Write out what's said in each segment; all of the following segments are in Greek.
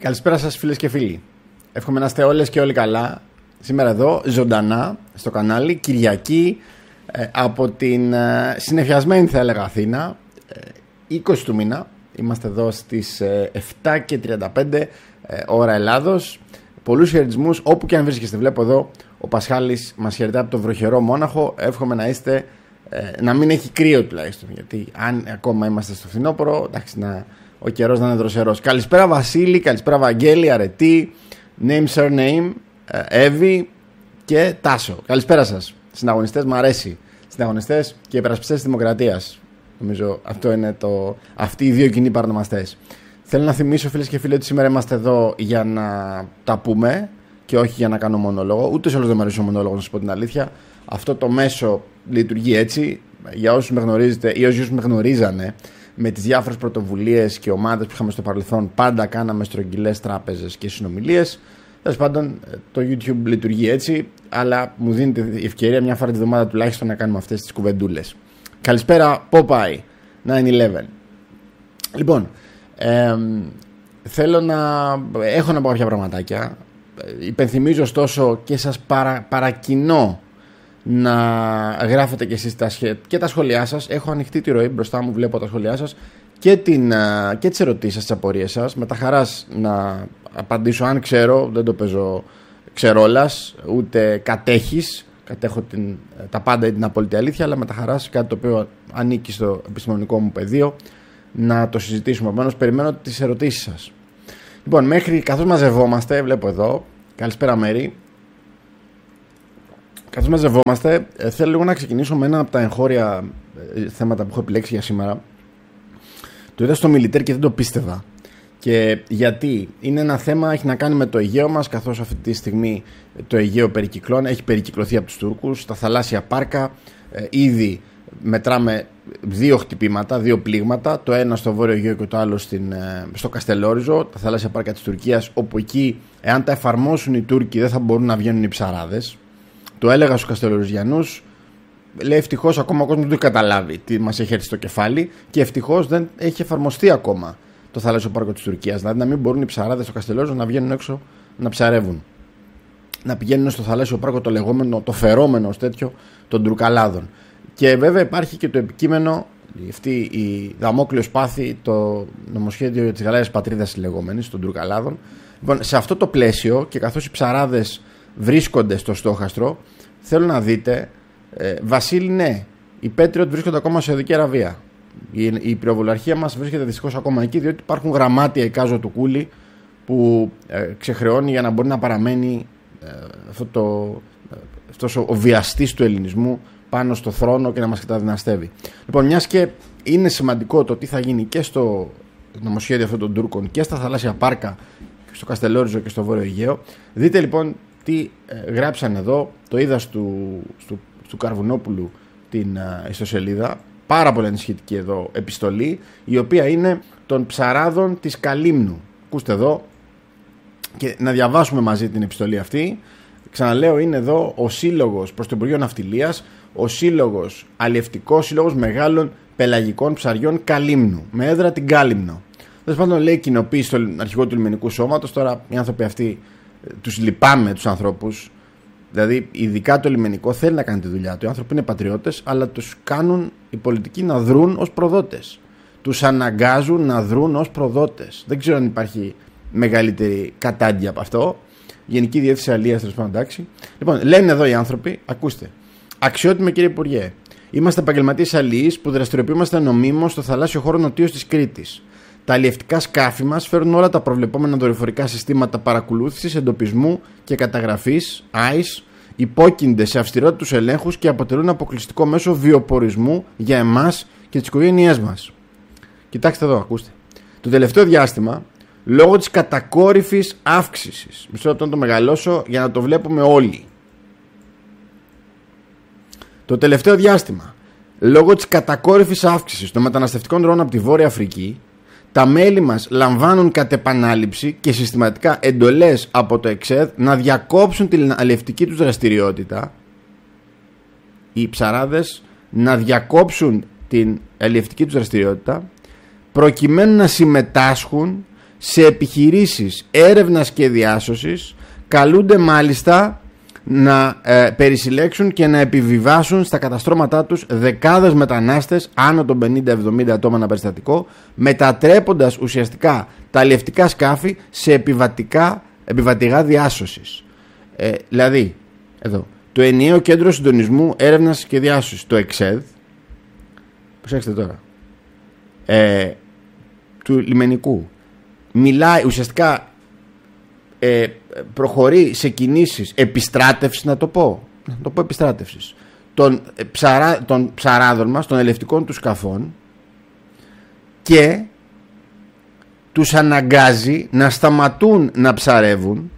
Καλησπέρα σας φίλες και φίλοι. Εύχομαι να είστε όλες και όλοι καλά. Σήμερα εδώ ζωντανά στο κανάλι Κυριακή από την συννεφιασμένη θα έλεγα Αθήνα, 20 του μήνα. Είμαστε εδώ στις 7:35 ώρα Ελλάδος. Πολλούς χαιρετισμούς όπου και αν βρίσκεστε. Βλέπω εδώ ο Πασχάλης μας χαιρετά από το βροχερό Μόναχο. Εύχομαι να είστε, να μην έχει κρύο τουλάχιστον, γιατί αν ακόμα είμαστε στο φθινόπωρο, εντάξει, ο καιρός να είναι δροσερός. Καλησπέρα Βασίλη, καλησπέρα Βαγγέλη, Αρετή, name, surname, Εύη και Τάσο. Καλησπέρα σας. Συναγωνιστές, μου αρέσει. Συναγωνιστές και υπερασπιστές της δημοκρατίας. Νομίζω αυτό είναι αυτοί οι δύο κοινοί παρονομαστές. Θέλω να θυμίσω φίλες και φίλοι ότι σήμερα είμαστε εδώ για να τα πούμε και όχι για να κάνω μονόλογο. Ούτε σε όλους δεν μου αρέσει ο μονόλογος, να σας πω την αλήθεια. Αυτό το μέσο λειτουργεί έτσι. Για όσους με γνωρίζετε ή όσους με γνωρίζανε, με τις διάφορες πρωτοβουλίες και ομάδες που είχαμε στο παρελθόν, πάντα κάναμε στρογγυλές τράπεζες και συνομιλίες. Τέλος πάντων, το YouTube λειτουργεί έτσι, αλλά μου δίνεται η ευκαιρία μια φορά τη βδομάδα τουλάχιστον να κάνουμε αυτές τις κουβεντούλες. Καλησπέρα, Popeye 9/11. Λοιπόν, θέλω έχω να πω κάποια πραγματάκια. Υπενθυμίζω ωστόσο και σας παρακινώ να γράφετε και εσείς και τα σχόλιά σας. Έχω ανοιχτή τη ροή μπροστά μου, βλέπω τα σχόλιά σας και τις ερωτήσεις σας, τις απορίες σας. Με τα χαράς να απαντήσω αν ξέρω, δεν το παίζω ξερόλας, ούτε κατέχω τα πάντα ή την απόλυτη αλήθεια, αλλά με τα χαράς κάτι το οποίο ανήκει στο επιστημονικό μου πεδίο να το συζητήσουμε. Επομένως περιμένω τις ερωτήσεις σας. Λοιπόν, καθώς μαζευόμαστε, βλέπω εδώ, καλησπέρα Μέρη. Καθώς μαζευόμαστε, θέλω λίγο να ξεκινήσω με ένα από τα εγχώρια θέματα που έχω επιλέξει για σήμερα. Το είδα στο Μιλιτέρ και δεν το πίστευα. Και γιατί είναι ένα θέμα, έχει να κάνει με το Αιγαίο μας, καθώς αυτή τη στιγμή το Αιγαίο έχει περικυκλωθεί από τους Τούρκους. Τα θαλάσσια πάρκα, ήδη μετράμε 2 χτυπήματα, 2 πλήγματα. Το ένα στο Βόρειο Αιγαίο και το άλλο στο Καστελόριζο, τα θαλάσσια πάρκα της Τουρκίας, όπου εκεί, εάν τα εφαρμόσουν οι Τούρκοι, δεν θα μπορούν να βγαίνουν οι ψαράδες. Το έλεγα στους Καστελοριζιανούς, λέει ευτυχώς ακόμα ο κόσμος δεν το έχει καταλάβει τι μας έχει έρθει στο κεφάλι και ευτυχώς δεν έχει εφαρμοστεί ακόμα το θαλάσσιο πάρκο της Τουρκίας. Δηλαδή να μην μπορούν οι ψαράδες στο Καστελόριζο να βγαίνουν έξω να ψαρεύουν. Να πηγαίνουν στο θαλάσσιο πάρκο το λεγόμενο, το φερόμενο ως τέτοιο των Τουρκαλάδων. Και βέβαια υπάρχει και το επικείμενο, αυτή η δαμόκλειο σπάθη, το νομοσχέδιο για τις γαλάζιες πατρίδες λεγόμενης των Τουρκαλάδων. Λοιπόν, σε αυτό το πλαίσιο και καθώς οι ψαράδες βρίσκονται στο στόχαστρο, θέλω να δείτε, Βασίλη, ναι, οι Patriot βρίσκονται ακόμα σε Σαουδική Αραβία. Η πυροβολαρχία μας βρίσκεται δυστυχώς ακόμα εκεί, διότι υπάρχουν γραμμάτια εικάζω του Κούλη που ξεχρεώνει για να μπορεί να παραμένει αυτός ο βιαστής του ελληνισμού πάνω στο θρόνο και να μας καταδυναστεύει. Λοιπόν, μιας και είναι σημαντικό το τι θα γίνει και στο νομοσχέδιο αυτών των Τούρκων και στα θαλάσσια πάρκα, στο Καστελόριζο και στο Βόρειο Αιγαίο, δείτε λοιπόν τι γράψαν εδώ. Το είδα του Καρβουνόπουλου την ιστοσελίδα, πάρα πολύ ανησυχητική εδώ επιστολή, η οποία είναι των ψαράδων της Καλύμνου. Ακούστε εδώ και να διαβάσουμε μαζί την επιστολή αυτή. Ξαναλέω, είναι εδώ ο σύλλογος προς το Υπουργείο Ναυτιλίας, ο σύλλογος αλλιευτικός, σύλλογος μεγάλων πελαγικών ψαριών Καλύμνου, με έδρα την Κάλυμνο. Τέλος πάντων, λέει κοινοποίηση στο αρχηγό του λιμενικού σώματος. Τώρα οι άνθρωποι αυτοί τους λυπάμαι, τους ανθρώπους. Δηλαδή, ειδικά το λιμενικό θέλει να κάνει τη δουλειά του. Οι άνθρωποι είναι πατριώτες, αλλά τους κάνουν οι πολιτικοί να δρουν ως προδότες. Τους αναγκάζουν να δρουν ως προδότες. Δεν ξέρω αν υπάρχει μεγαλύτερη κατάντια από αυτό. Γενική Διεύθυνση Αλίας, τέλος πάντων, εντάξει. Λοιπόν, λένε εδώ οι άνθρωποι, ακούστε. Αξιότιμε κύριε Υπουργέ, είμαστε επαγγελματίες αλληλείς που δραστηριοποιούμαστε νομίμως στο θαλάσσιο χώρο νοτίως της Κρήτης. Τα αλλιευτικά σκάφη μας φέρουν όλα τα προβλεπόμενα δορυφορικά συστήματα παρακολούθησης, εντοπισμού και καταγραφής, ICE, υπόκεινται σε αυστηρότητους ελέγχους και αποτελούν αποκλειστικό μέσο βιοπορισμού για εμάς και τις οικογένειές μας. Κοιτάξτε εδώ, ακούστε. Το τελευταίο διάστημα, λόγω της κατακόρυφης αύξησης, μισό λεπτό να το μεγαλώσω για να το βλέπουμε όλοι. Το τελευταίο διάστημα, λόγω της κατακόρυφης αύξησης των μεταναστευτικών ροών από τη Βόρεια Αφρική, τα μέλη μας λαμβάνουν κατ' επανάληψη και συστηματικά εντολές από το ΕΞΕΔ να διακόψουν την αλλιευτική τους δραστηριότητα. Οι ψαράδες να διακόψουν την αλλιευτική τους δραστηριότητα προκειμένου να συμμετάσχουν σε επιχειρήσεις έρευνας και διάσωσης καλούνται μάλιστα να περισυλλέξουν και να επιβιβάσουν στα καταστρώματά τους δεκάδες μετανάστες άνω των 50-70 ατόμων ανά περιστατικό, μετατρέποντας ουσιαστικά τα αλλιευτικά σκάφη σε επιβατικά διάσωσης. Δηλαδή, εδώ, το ενιαίο κέντρο συντονισμού έρευνας και διάσωσης, το ΕΞΕΔ, προσέξτε τώρα, του λιμενικού, μιλάει ουσιαστικά, προχωρεί σε κινήσεις επιστράτευσης, να το πω επιστράτευσης των ψαράδων μας, των ελευτικών του σκαφών, και τους αναγκάζει να σταματούν να ψαρεύουν,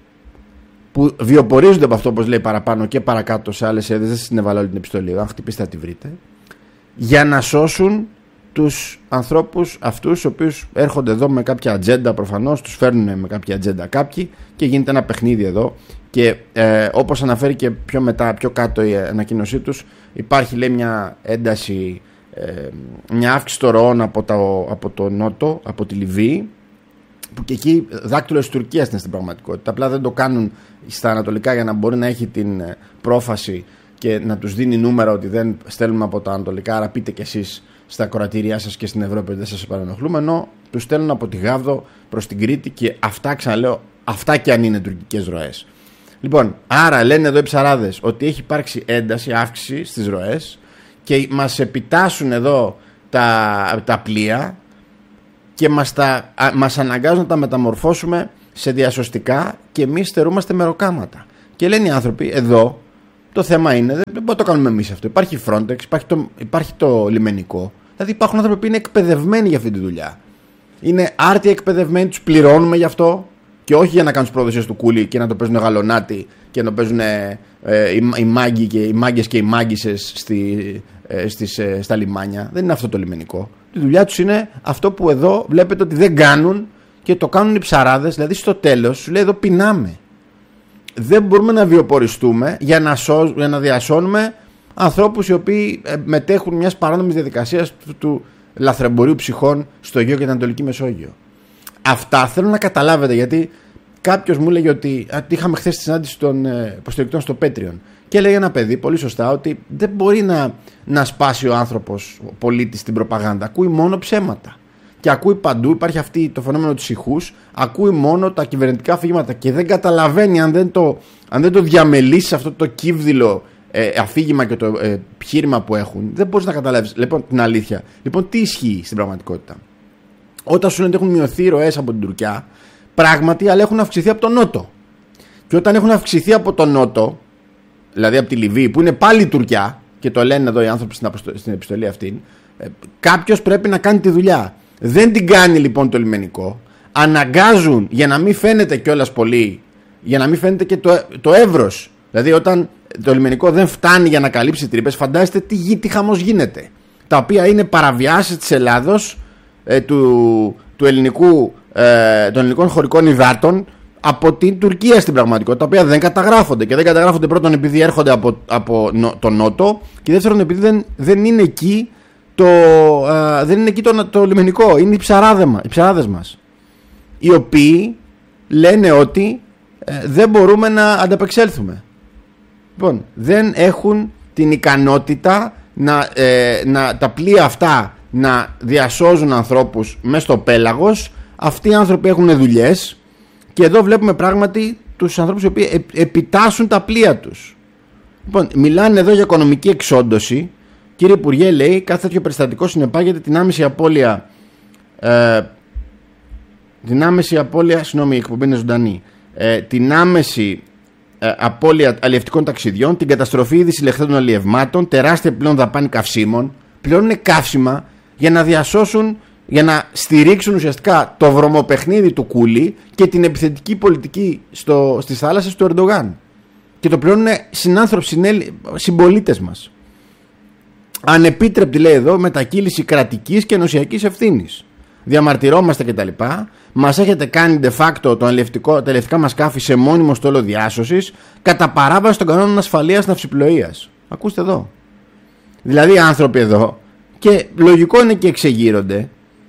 που βιοπορίζονται από αυτό, όπως λέει παραπάνω και παρακάτω σε άλλες έδρες, δεν στην έβαλα όλη την επιστολή, αν χτυπήσετε θα τη βρείτε, για να σώσουν τους ανθρώπους αυτούς, οι οποίους έρχονται εδώ με κάποια ατζέντα, προφανώς τους φέρνουν με κάποια ατζέντα κάποιοι και γίνεται ένα παιχνίδι εδώ. Και όπως αναφέρει και πιο κάτω η ανακοίνωσή τους, υπάρχει, λέει, μια ένταση, μια αύξηση των ροών από το νότο, από τη Λιβύη, που και εκεί δάκτυλο της Τουρκίας είναι στην πραγματικότητα. Απλά δεν το κάνουν στα ανατολικά για να μπορεί να έχει την πρόφαση και να τους δίνει νούμερα ότι δεν στέλνουμε από τα ανατολικά, άρα πείτε κι εσείς στα κορατήριά σας και στην Ευρώπη δεν σας παρανοχλούμε, ενώ τους στέλνουν από τη Γάβδο προς την Κρήτη, και αυτά, ξαναλέω, αυτά και αν είναι τουρκικές ροές. Λοιπόν, άρα λένε εδώ οι ψαράδες ότι έχει υπάρξει ένταση, αύξηση στις ροές, και μας επιτάσσουν εδώ τα πλοία και μας αναγκάζουν να τα μεταμορφώσουμε σε διασωστικά, και εμείς στερούμαστε μεροκάματα. Και λένε οι άνθρωποι, εδώ το θέμα είναι, δεν μπορούμε να το κάνουμε εμείς αυτό. Υπάρχει Frontex, υπάρχει το λιμενικό. Δηλαδή υπάρχουν άνθρωποι που είναι εκπαιδευμένοι για αυτή τη δουλειά. Είναι άρτια εκπαιδευμένοι, τους πληρώνουμε γι' αυτό, και όχι για να κάνουν τις προδοσίες του κούλι και να το παίζουν γαλονάτι και να το παίζουν οι μάγκες και οι μάγκισσες στα λιμάνια. Δεν είναι αυτό το λιμενικό. Η δουλειά τους είναι αυτό που εδώ βλέπετε ότι δεν κάνουν, και το κάνουν οι ψαράδες. Δηλαδή στο τέλος σου λέει, εδώ πεινάμε. Δεν μπορούμε να βιοποριστούμε για να διασώνουμε ανθρώπους οι οποίοι μετέχουν μιας παράνομης διαδικασίας του λαθρεμπορίου ψυχών στο Αιγαίο και την Ανατολική Μεσόγειο. Αυτά θέλω να καταλάβετε, γιατί κάποιος μου έλεγε ότι είχαμε χθες τη συνάντηση των υποστηρικτών στο Patreon, και έλεγε ένα παιδί πολύ σωστά ότι δεν μπορεί να σπάσει ο άνθρωπος, ο πολίτης, την προπαγάνδα. Ακούει μόνο ψέματα. Και ακούει παντού, υπάρχει το φαινόμενο του ηχούς, ακούει μόνο τα κυβερνητικά αφήγηματα και δεν καταλαβαίνει, αν δεν το διαμελήσει αυτό το κύβδηλο αφήγημα και το επιχείρημα που έχουν, δεν μπορείς να καταλάβεις λοιπόν την αλήθεια. Λοιπόν, τι ισχύει στην πραγματικότητα? Όταν σου λένε ότι έχουν μειωθεί ροές από την Τουρκία, πράγματι, αλλά έχουν αυξηθεί από τον Νότο. Και όταν έχουν αυξηθεί από τον Νότο, δηλαδή από τη Λιβύη, που είναι πάλι η Τουρκία, και το λένε εδώ οι άνθρωποι στην επιστολή αυτή, κάποιος πρέπει να κάνει τη δουλειά. Δεν την κάνει λοιπόν το λιμενικό. Αναγκάζουν, για να μην φαίνεται κιόλας πολύ, για να μην φαίνεται και το εύρος. Δηλαδή, όταν το λιμενικό δεν φτάνει για να καλύψει τρύπες, φαντάζεστε τι χαμός γίνεται. Τα οποία είναι παραβιάσεις της Ελλάδος, των ελληνικών χωρικών υδάτων από την Τουρκία στην πραγματικότητα, τα οποία δεν καταγράφονται. Και δεν καταγράφονται πρώτον επειδή έρχονται από τον Νότο, και δεύτερον επειδή δεν είναι εκεί το λιμενικό. Είναι οι ψαράδες μας, οι οποίοι λένε ότι δεν μπορούμε να ανταπεξέλθουμε. Λοιπόν, δεν έχουν την ικανότητα τα πλοία αυτά να διασώζουν ανθρώπους μέσα στο πέλαγος. Αυτοί οι άνθρωποι έχουν δουλειές, και εδώ βλέπουμε πράγματι τους ανθρώπους οι οποίοι επιτάσσουν τα πλοία τους. Λοιπόν, μιλάνε εδώ για οικονομική εξόντωση. Κύριε Υπουργέ, λέει, κάθε τέτοιο περιστατικό συνεπάγεται την άμεση απώλεια. Συγγνώμη, η εκπομπή είναι ζωντανή. Την άμεση απώλεια αλλιευτικών ταξιδιών, την καταστροφή ήδη συλλεχθέντων αλλιευμάτων, τεράστια πλέον δαπάνη καυσίμων. Πληρώνουν καύσιμα για να διασώσουν, για να στηρίξουν ουσιαστικά το βρωμοπαιχνίδι του Κούλι και την επιθετική πολιτική στις θάλασσες του Ερντογάν. Και το πληρώνουν συνάνθρωποι, συμπολίτες μας. Ανεπίτρεπτη, λέει εδώ, μετακύληση κρατικής και ενωσιακής ευθύνης. Διαμαρτυρόμαστε κτλ. Μας έχετε κάνει de facto τα ελευτικά μας σκάφη σε μόνιμο στόλο διάσωσης, κατά παράβαση των κανόνων ασφαλείας ναυσιπλοείας. Ακούστε εδώ. Δηλαδή, οι άνθρωποι εδώ, και λογικό είναι και εξεγείρονται,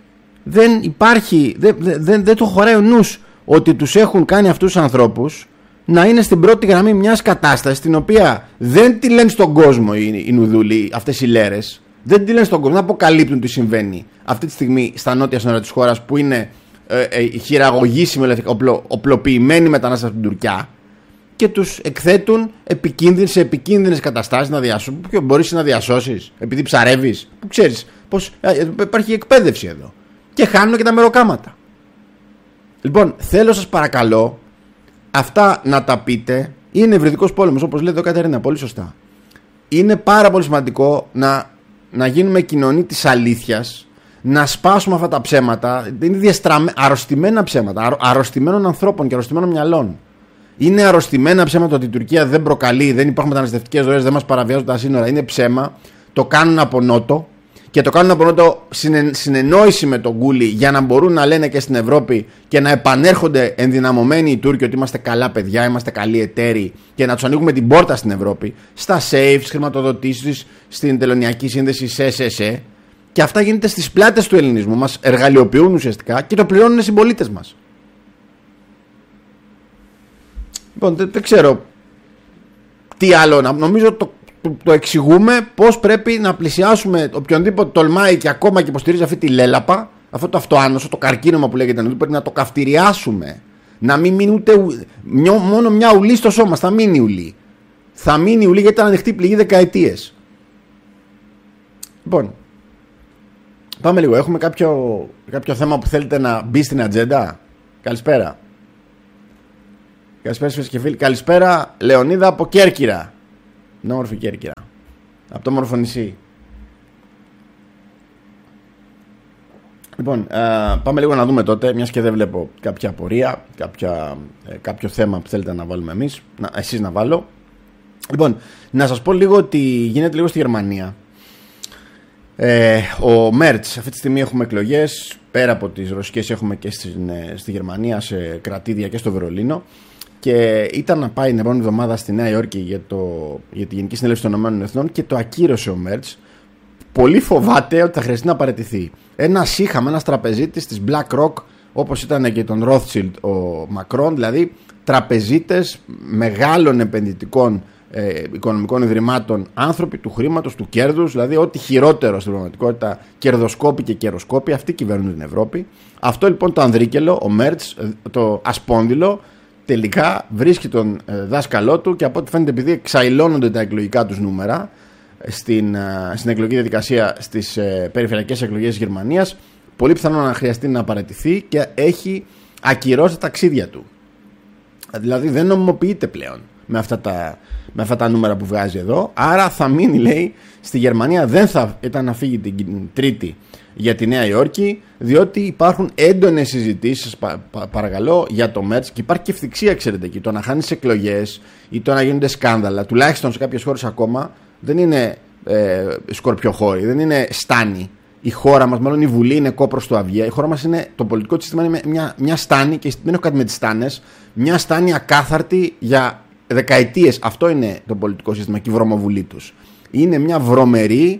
δεν υπάρχει, δεν το χωράει ο νους ότι τους έχουν κάνει αυτούς τους ανθρώπους να είναι στην πρώτη γραμμή μιας κατάστασης την οποία δεν τη λένε στον κόσμο οι νουδούλοι, αυτές οι λέρες, δεν τη λένε στον κόσμο, να αποκαλύπτουν τι συμβαίνει αυτή τη στιγμή στα νότια σύνορα της χώρας που είναι χειραγωγήσιμοι, οπλοποιημένοι μετανάστες από την Τουρκία, και τους εκθέτουν σε επικίνδυνες καταστάσεις να διασώσουν. Ποιο μπορείς να διασώσεις επειδή ψαρεύεις? Που ξέρεις πως υπάρχει εκπαίδευση εδώ. Και χάνουν και τα μεροκάματα. Λοιπόν, θέλω σας παρακαλώ αυτά να τα πείτε. Είναι ευρυδικός πόλεμος, όπως λέει εδώ Κατερίνα, πολύ σωστά. Είναι πάρα πολύ σημαντικό να γίνουμε κοινωνία της αλήθειας, να σπάσουμε αυτά τα ψέματα. Είναι αρρωστημένα ψέματα, αρρωστημένων ανθρώπων και αρρωστημένων μυαλών. Είναι αρρωστημένα ψέματα ότι η Τουρκία δεν προκαλεί, δεν υπάρχουν μεταναστευτικές ροές, δεν μας παραβιάζουν τα σύνορα. Είναι ψέμα. Το κάνουν από νότο. Και το κάνουν από νότο συνεννόηση με τον Γκούλι για να μπορούν να λένε και στην Ευρώπη και να επανέρχονται ενδυναμωμένοι οι Τούρκοι ότι είμαστε καλά παιδιά, είμαστε καλοί εταίροι, και να τους ανοίγουμε την πόρτα στην Ευρώπη, στα safe, στις χρηματοδοτήσεις, στην τελωνιακή σύνδεση ΣΕΣΕ. Και αυτά γίνεται στις πλάτες του ελληνισμού. Μας εργαλειοποιούν ουσιαστικά και το πληρώνουν οι συμπολίτες μας. Λοιπόν, δεν ξέρω τι άλλο. Νομίζω το εξηγούμε πώς πρέπει να πλησιάσουμε οποιονδήποτε τολμάει και ακόμα και υποστηρίζει αυτή τη λέλαπα, αυτό το αυτοάνωσο, το καρκίνωμα που λέγεται, πρέπει να το καυτηριάσουμε. Να μην μείνει μόνο μια ουλή στο σώμα. Θα μείνει ουλή. Θα μείνει ουλή γιατί ήταν ανοιχτή πληγή δεκαετίες. Λοιπόν, πάμε λίγο. Έχουμε κάποιο θέμα που θέλετε να μπει στην ατζέντα? Καλησπέρα. Καλησπέρα φίλες και φίλοι. Καλησπέρα Λεωνίδα από Κέρκυρα. Την όμορφη Κέρκυρα. Από το όμορφο νησί. Λοιπόν, πάμε λίγο να δούμε τότε, μιας και δεν βλέπω κάποια απορία, κάποιο θέμα που θέλετε να βάλουμε εσείς να βάλω. Λοιπόν, να σας πω λίγο ότι γίνεται λίγο στη Γερμανία. Ο Μέρτς, αυτή τη στιγμή έχουμε εκλογές, πέρα από τις ρωσικές έχουμε και στη Γερμανία, σε κρατήδια και στο Βερολίνο. Και ήταν να πάει την επόμενη εβδομάδα στη Νέα Υόρκη για τη Γενική Συνέλευση των Ηνωμένων Εθνών και το ακύρωσε ο Μέρτς. Πολύ φοβάται ότι θα χρειαστεί να παραιτηθεί. Ένας τραπεζίτης της BlackRock, όπως ήταν και τον Rothschild ο Μακρόν, δηλαδή τραπεζίτες μεγάλων επενδυτικών οικονομικών ιδρυμάτων, άνθρωποι του χρήματος, του κέρδους, δηλαδή ό,τι χειρότερο στην πραγματικότητα, κερδοσκόποι και καιροσκόποι, αυτοί κυβερνούν την Ευρώπη. Αυτό λοιπόν το ανδρίκελο, ο Μέρτς, το ασπόνδυλο, τελικά βρίσκει τον δάσκαλό του, και από ό,τι φαίνεται, επειδή εξαϊλώνονται τα εκλογικά τους νούμερα στην εκλογική διαδικασία στις περιφερειακές εκλογές της Γερμανίας, πολύ πιθανό να χρειαστεί να παραιτηθεί και έχει ακυρώσει τα ταξίδια του. Δηλαδή δεν νομιμοποιείται πλέον με αυτά τα νούμερα που βγάζει εδώ. Άρα θα μείνει, λέει, στη Γερμανία. Δεν θα ήταν να φύγει την Τρίτη για τη Νέα Υόρκη, διότι υπάρχουν έντονες συζητήσεις, παρακαλώ, για το Μέρτς, και υπάρχει και ευθυξία, ξέρετε, εκεί. Το να χάνεις εκλογές ή το να γίνονται σκάνδαλα, τουλάχιστον σε κάποιες χώρες ακόμα, δεν είναι σκορπιοχώρη, δεν είναι στάνη. Η χώρα μας, μάλλον η Βουλή, είναι κόπρος του αυγία. Η χώρα μας είναι, το πολιτικό σύστημα είναι μια στάνη, και δεν έχω κάτι με τις στάνες, μια στάνη ακάθαρτη για δεκαετίες. Αυτό είναι το πολιτικό σύστημα και η βρωμοβουλή τους. Είναι μια βρωμερή,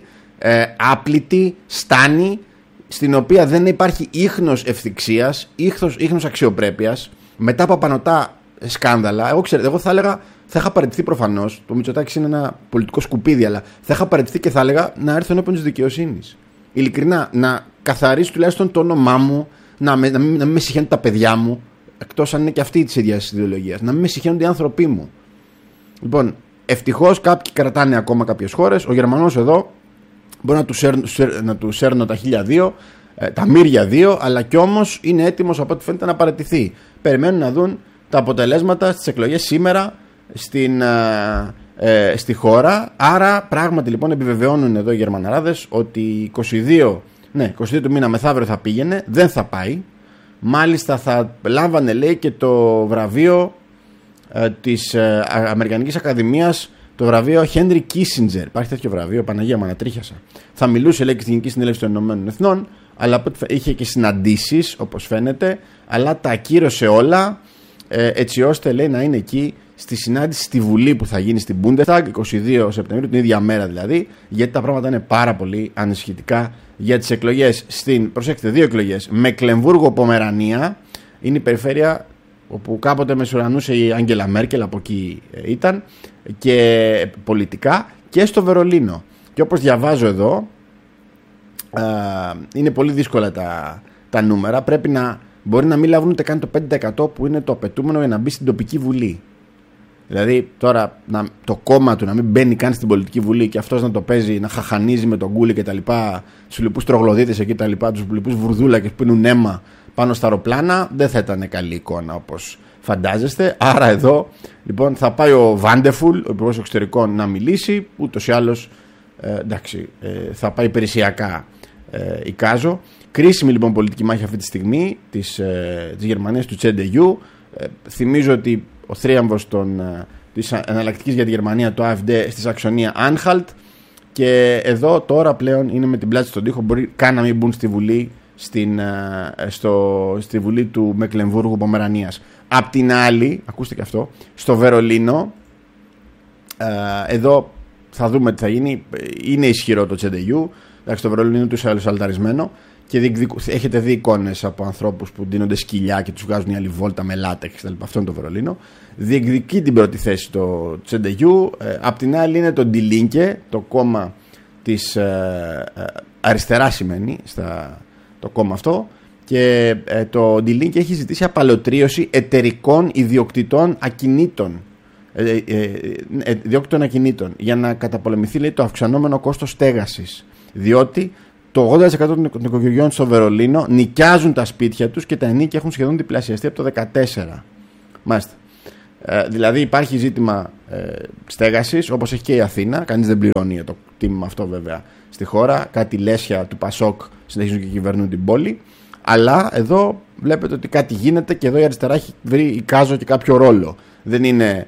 άπλητη στάνη, στην οποία δεν υπάρχει ίχνος ευθυξίας, ίχνος αξιοπρέπειας, μετά από απανωτά σκάνδαλα. Εγώ θα έλεγα, θα είχα παραιτηθεί προφανώς. Το Μητσοτάκης είναι ένα πολιτικό σκουπίδι, αλλά θα είχα παραιτηθεί και θα έλεγα να έρθω ενώπιον της δικαιοσύνης. Ειλικρινά, να καθαρίσω τουλάχιστον το όνομά μου, να μην με συχαίνουν τα παιδιά μου, εκτός αν είναι και αυτή της ίδιας ιδεολογίας, να μην με συχαίνουν οι άνθρωποι μου. Λοιπόν, ευτυχώς κάποιοι κρατάνε ακόμα κάποιες χώρες. Ο Γερμανός εδώ μπορεί να του σέρνω τα 1002, τα μύρια 2, αλλά κι όμως είναι έτοιμος από ό,τι φαίνεται να παραιτηθεί. Περιμένουν να δουν τα αποτελέσματα στις εκλογές σήμερα στη χώρα. Άρα πράγματι λοιπόν επιβεβαιώνουν εδώ οι Γερμαναράδες ότι 22 του μήνα μεθαύριο θα πήγαινε, δεν θα πάει. Μάλιστα θα λάμβανε, λέει, και το βραβείο της Αμερικανικής Ακαδημίας, το βραβείο Henry Kissinger. Υπάρχει τέτοιο βραβείο, Παναγία μου, ανατρίχιασα. Θα μιλούσε, λέει, και στην Γενική Συνέλευση των Ηνωμένων Εθνών, αλλά είχε και συναντήσεις, όπως φαίνεται, αλλά τα ακύρωσε όλα, έτσι ώστε, λέει, να είναι εκεί στη συνάντηση στη Βουλή που θα γίνει στην Bundestag 22 Σεπτεμβρίου, την ίδια μέρα δηλαδή, γιατί τα πράγματα είναι πάρα πολύ ανησυχητικά για τις εκλογές στην, προσέξτε, 2 εκλογές, Μεκλεμβούργο-Πομερανία, είναι η περιφέρεια όπου κάποτε μεσουρανούσε η Άγγελα Μέρκελ, από εκεί ήταν, και πολιτικά, και στο Βερολίνο. Και όπως διαβάζω εδώ, είναι πολύ δύσκολα τα νούμερα. Μπορεί να μην λάβουν ούτε καν το 5% που είναι το απαιτούμενο για να μπει στην τοπική βουλή. Δηλαδή τώρα το κόμμα του να μην μπαίνει καν στην πολιτική βουλή και αυτός να το παίζει, να χαχανίζει με τον Κούλι και τα λοιπά, τους λοιπούς τρογλωδίτες εκεί τα λοιπά, τους λοιπούς βουρδούλακες που πίνουν αίμα πάνω στα αεροπλάνα, δεν θα ήταν καλή εικόνα όπως φαντάζεστε. Άρα εδώ λοιπόν θα πάει ο Βάντεφουλ, ο Υπουργός Εξωτερικών, να μιλήσει, ούτως ή άλλως θα πάει υπηρεσιακά, εικάζω. Κρίσιμη λοιπόν πολιτική μάχη αυτή τη στιγμή της Γερμανίας, του CDU. Θυμίζω ότι ο θρίαμβος της εναλλακτικής για τη Γερμανία, το AfD, στη Σαξονία, Anhalt, και εδώ τώρα πλέον είναι με την πλάτη στον τοίχο, μπορεί καν να μην μπουν στη Βουλή, στη Βουλή του Μεκλεμβούργου Πομερανίας. Απ' την άλλη, ακούστε και αυτό, στο Βερολίνο, εδώ θα δούμε τι θα γίνει. Είναι ισχυρό το CDU, το Βερολίνο είναι τους άλλους αλταρισμένο, και έχετε δει εικόνες από ανθρώπους που ντύνονται σκυλιά και τους βγάζουν μια άλλη βόλτα με λάτεξ κτλ. Αυτό είναι το Βερολίνο. Διεκδικεί την πρώτη θέση το CDU. Απ' την άλλη είναι το Die Linke, το κόμμα της αριστερά σημαίνει το κόμμα αυτό, και το Die Linke έχει ζητήσει απαλωτρίωση εταιρικών ιδιοκτητών ακινήτων, για να καταπολεμηθεί, λέει, το αυξανόμενο κόστος στέγασης, διότι το 80% των οικογενειών στο Βερολίνο νοικιάζουν τα σπίτια τους και τα ενοίκια έχουν σχεδόν διπλασιαστεί από το 2014. Μάλιστα. Δηλαδή υπάρχει ζήτημα στέγασης, όπως έχει και η Αθήνα. Κανείς δεν πληρώνει το τίμημα αυτό βέβαια στη χώρα. Κάτι λέσια του Πασόκ συνεχίζουν και κυβερνούν την πόλη. Αλλά εδώ βλέπετε ότι κάτι γίνεται, και εδώ η αριστερά έχει βρει, εικάζω, και κάποιο ρόλο. Δεν είναι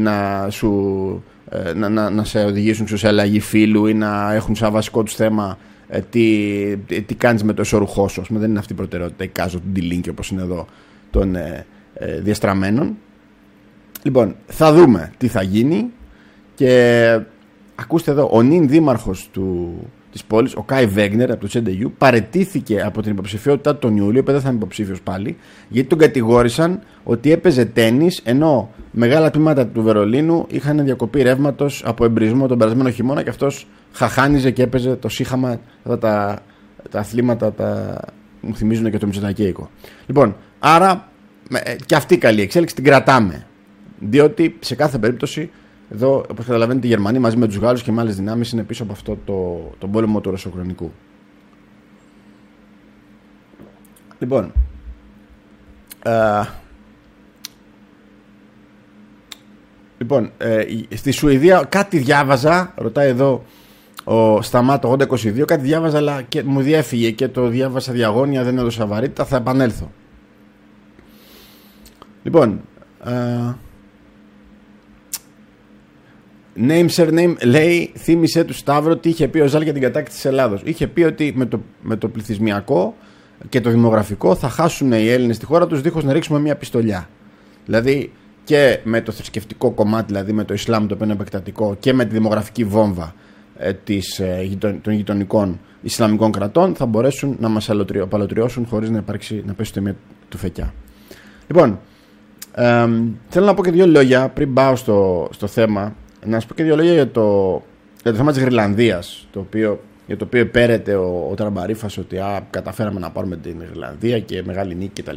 να σε οδηγήσουν σε αλλαγή φύλου ή να έχουν σαν βασικό τους θέμα τι κάνεις με το εσωρουχό σου. Δεν είναι αυτή η προτεραιότητα, εικάζω, του Die Linke, όπως είναι εδώ, των διαστραμμένων. Λοιπόν, θα δούμε τι θα γίνει. Και ακούστε εδώ, ο νυν δήμαρχος της πόλης, ο Κάι Βέγνερ από το CDU, παραιτήθηκε από την υποψηφιότητά του τον Ιούλιο, δεν θα είναι υποψήφιος πάλι, γιατί τον κατηγόρησαν ότι έπαιζε τένις, ενώ μεγάλα τμήματα του Βερολίνου είχαν διακοπή ρεύματος από εμπρισμό τον περασμένο χειμώνα, και αυτός χαχάνιζε και έπαιζε το σύχαμα. Αυτά τα αθλήματα μου θυμίζουν και το Μητσοτακέικο. Λοιπόν, άρα και αυτή η καλή εξέλιξη την κρατάμε, διότι σε κάθε περίπτωση εδώ, όπως καταλαβαίνετε, η Γερμανία μαζί με τους Γάλλους και με άλλες δυνάμεις είναι πίσω από αυτό τον πόλεμο του Ρωσοκρονικού. Λοιπόν, στη Σουηδία κάτι διάβαζα, ρωτάει εδώ ο Σταμάτο 8022, κάτι διάβαζα, αλλά και μου διέφυγε και το διάβασα διαγώνια, δεν έδωσα βαρύτητα, θα επανέλθω. Λοιπόν, name surname, λέει, θύμισε του Σταύρο τι είχε πει ο Ζάλ για την κατάκτηση της Ελλάδος. Είχε πει ότι με το πληθυσμιακό και το δημογραφικό θα χάσουν οι Έλληνες στη χώρα τους δίχως να ρίξουμε μια πιστολιά. Δηλαδή και με το θρησκευτικό κομμάτι, δηλαδή με το Ισλάμ, το οποίο είναι επεκτατικό, και με τη δημογραφική βόμβα των γειτονικών Ισλαμικών κρατών, θα μπορέσουν να μας απαλωτριώσουν χωρίς να πέσει το μία του φεκιά. Λοιπόν, θέλω να πω και δύο λόγια πριν πάω στο θέμα. Να σας πω και δύο λόγια για το θέμα της Γρυλανδίας, για το οποίο επέρεται ο Τραμπαρίφας, ότι καταφέραμε να πάρουμε την Γρυλανδία και μεγάλη νίκη κτλ.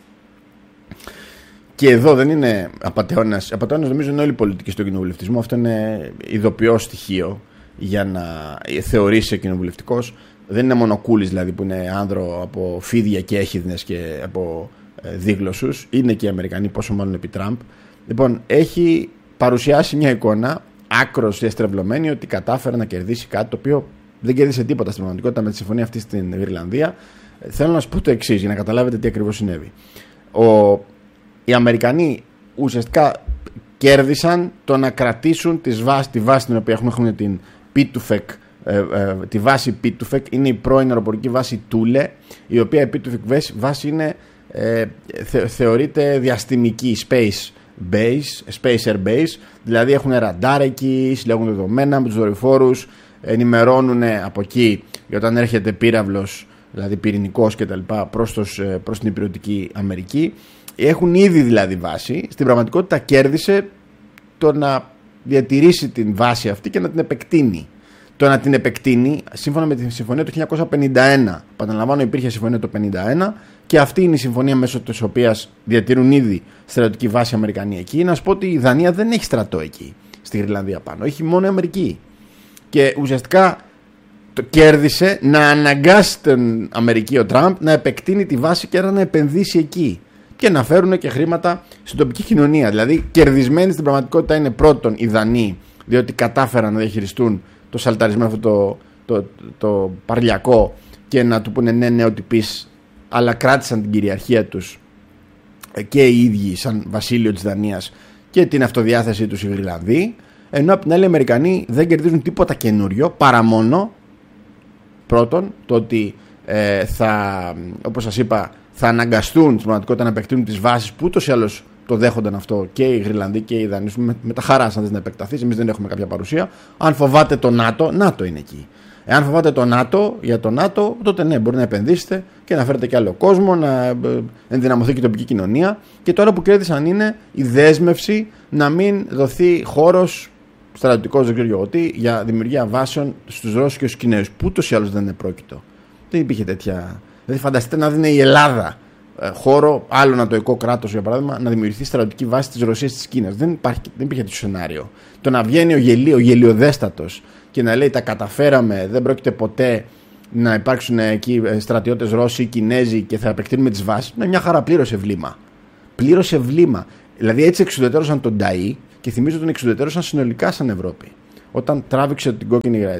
Και εδώ δεν είναι απατεώνας. Απατεώνας νομίζω είναι όλη η πολιτική στον κοινοβουλευτισμό. Αυτό είναι ειδοποιό στοιχείο για να θεωρήσει κοινοβουλευτικός. Δεν είναι μόνο Κούλης, δηλαδή, που είναι άνδρο από φίδια και έχιδνες και από δίγλωσσους. Είναι και οι Αμερικανοί, πόσο μάλλον επί Τραμπ. Λοιπόν, έχει παρουσιάσει μια εικόνα άκρως διαστρεβλωμένη ότι κατάφερε να κερδίσει κάτι το οποίο δεν κέρδισε τίποτα στην πραγματικότητα με τη συμφωνία αυτή στην Ιρλανδία. Θέλω να σας πω το εξής για να καταλάβετε τι ακριβώς συνέβη. Οι Αμερικανοί ουσιαστικά κέρδισαν το να κρατήσουν τη βάση την οποία έχουν την P2FEC, τη βάση P2FEC είναι η πρώην αεροπορική βάση Τούλε, η οποία η P2FEC βάση είναι, θεωρείται διαστημική, Space Air Base, δηλαδή έχουν ραντάρ εκεί, συλλέγουν δεδομένα με τους δορυφόρους, ενημερώνουν από εκεί για όταν έρχεται πύραυλος, δηλαδή πυρηνικός κτλ., προς την υπηρετική Αμερική. Έχουν ήδη δηλαδή βάση. Στην πραγματικότητα κέρδισε το να διατηρήσει την βάση αυτή και να την επεκτείνει. Το να την επεκτείνει, σύμφωνα με τη συμφωνία του 1951, επαναλαμβάνω, υπήρχε συμφωνία το 1951 και αυτή είναι η συμφωνία μέσω της οποίας διατηρούν ήδη στρατιωτική βάση Αμερικανοί εκεί. Να σου πω ότι η Δανία δεν έχει στρατό εκεί, στη Γρυλανδία πάνω. Έχει μόνο η Αμερική. Και ουσιαστικά το κέρδισε να αναγκάσει την Αμερική ο Τραμπ να επεκτείνει τη βάση και να επενδύσει εκεί. Και να φέρουν και χρήματα στην τοπική κοινωνία. Δηλαδή, κερδισμένοι στην πραγματικότητα είναι πρώτον οι Δανείοι, διότι κατάφεραν να διαχειριστούν το σαλταρισμένο αυτό το παρλιακό και να του πούνε ναι, ό,τι πεις, αλλά κράτησαν την κυριαρχία τους και οι ίδιοι, σαν βασίλειο της Δανίας, και την αυτοδιάθεσή τους οι Γρυλανδοί. Ενώ απ' την άλλη οι Αμερικανοί δεν κερδίζουν τίποτα καινούριο, παρά μόνο πρώτον το ότι όπως σας είπα, θα αναγκαστούν στην πραγματικότητα να επεκτείνουν τις βάσεις που ούτως ή άλλως το δέχονταν αυτό και οι Γρυλανδοί και οι Δανείοι. Με τα χαρά σαν να επεκταθεί. Εμείς δεν έχουμε κάποια παρουσία. Αν φοβάται το ΝΑΤΟ είναι εκεί. Εάν φοβάται το ΝΑΤΟ, για το ΝΑΤΟ, τότε ναι, μπορεί να επενδύσετε και να φέρετε και άλλο κόσμο, να ενδυναμωθεί και η τοπική κοινωνία. Και τώρα που κέρδισαν είναι η δέσμευση να μην δοθεί χώρος στρατιωτικός, δεν ξέρω εγώ τι, για δημιουργία βάσεων στους Ρώσους και στους Κινέζους. Που ούτως ή άλλως δεν είναι πρόκειτο. Δεν υπήρχε τέτοια. Δηλαδή, φανταστείτε να δίνει η Ελλάδα χώρο, άλλο νατοϊκό κράτος για παράδειγμα, να δημιουργηθεί στρατιωτική βάση της Ρωσίας και της Κίνας. Δεν υπήρχε τέτοιο σενάριο. Το να βγαίνει ο γελιοδέστατος και να λέει τα καταφέραμε, δεν πρόκειται ποτέ να υπάρξουν εκεί στρατιώτες Ρώσοι ή Κινέζοι και θα επεκτείνουμε τις βάσεις, είναι μια χαρά, πλήρωσε βλήμα. Πλήρωσε βλήμα. Δηλαδή έτσι εξουδετερώσαν τον Νταΐ και θυμίζω τον εξουδετερώσαν συνολικά σαν Ευρώπη. Όταν τράβηξε την κόκκινη γραμμή,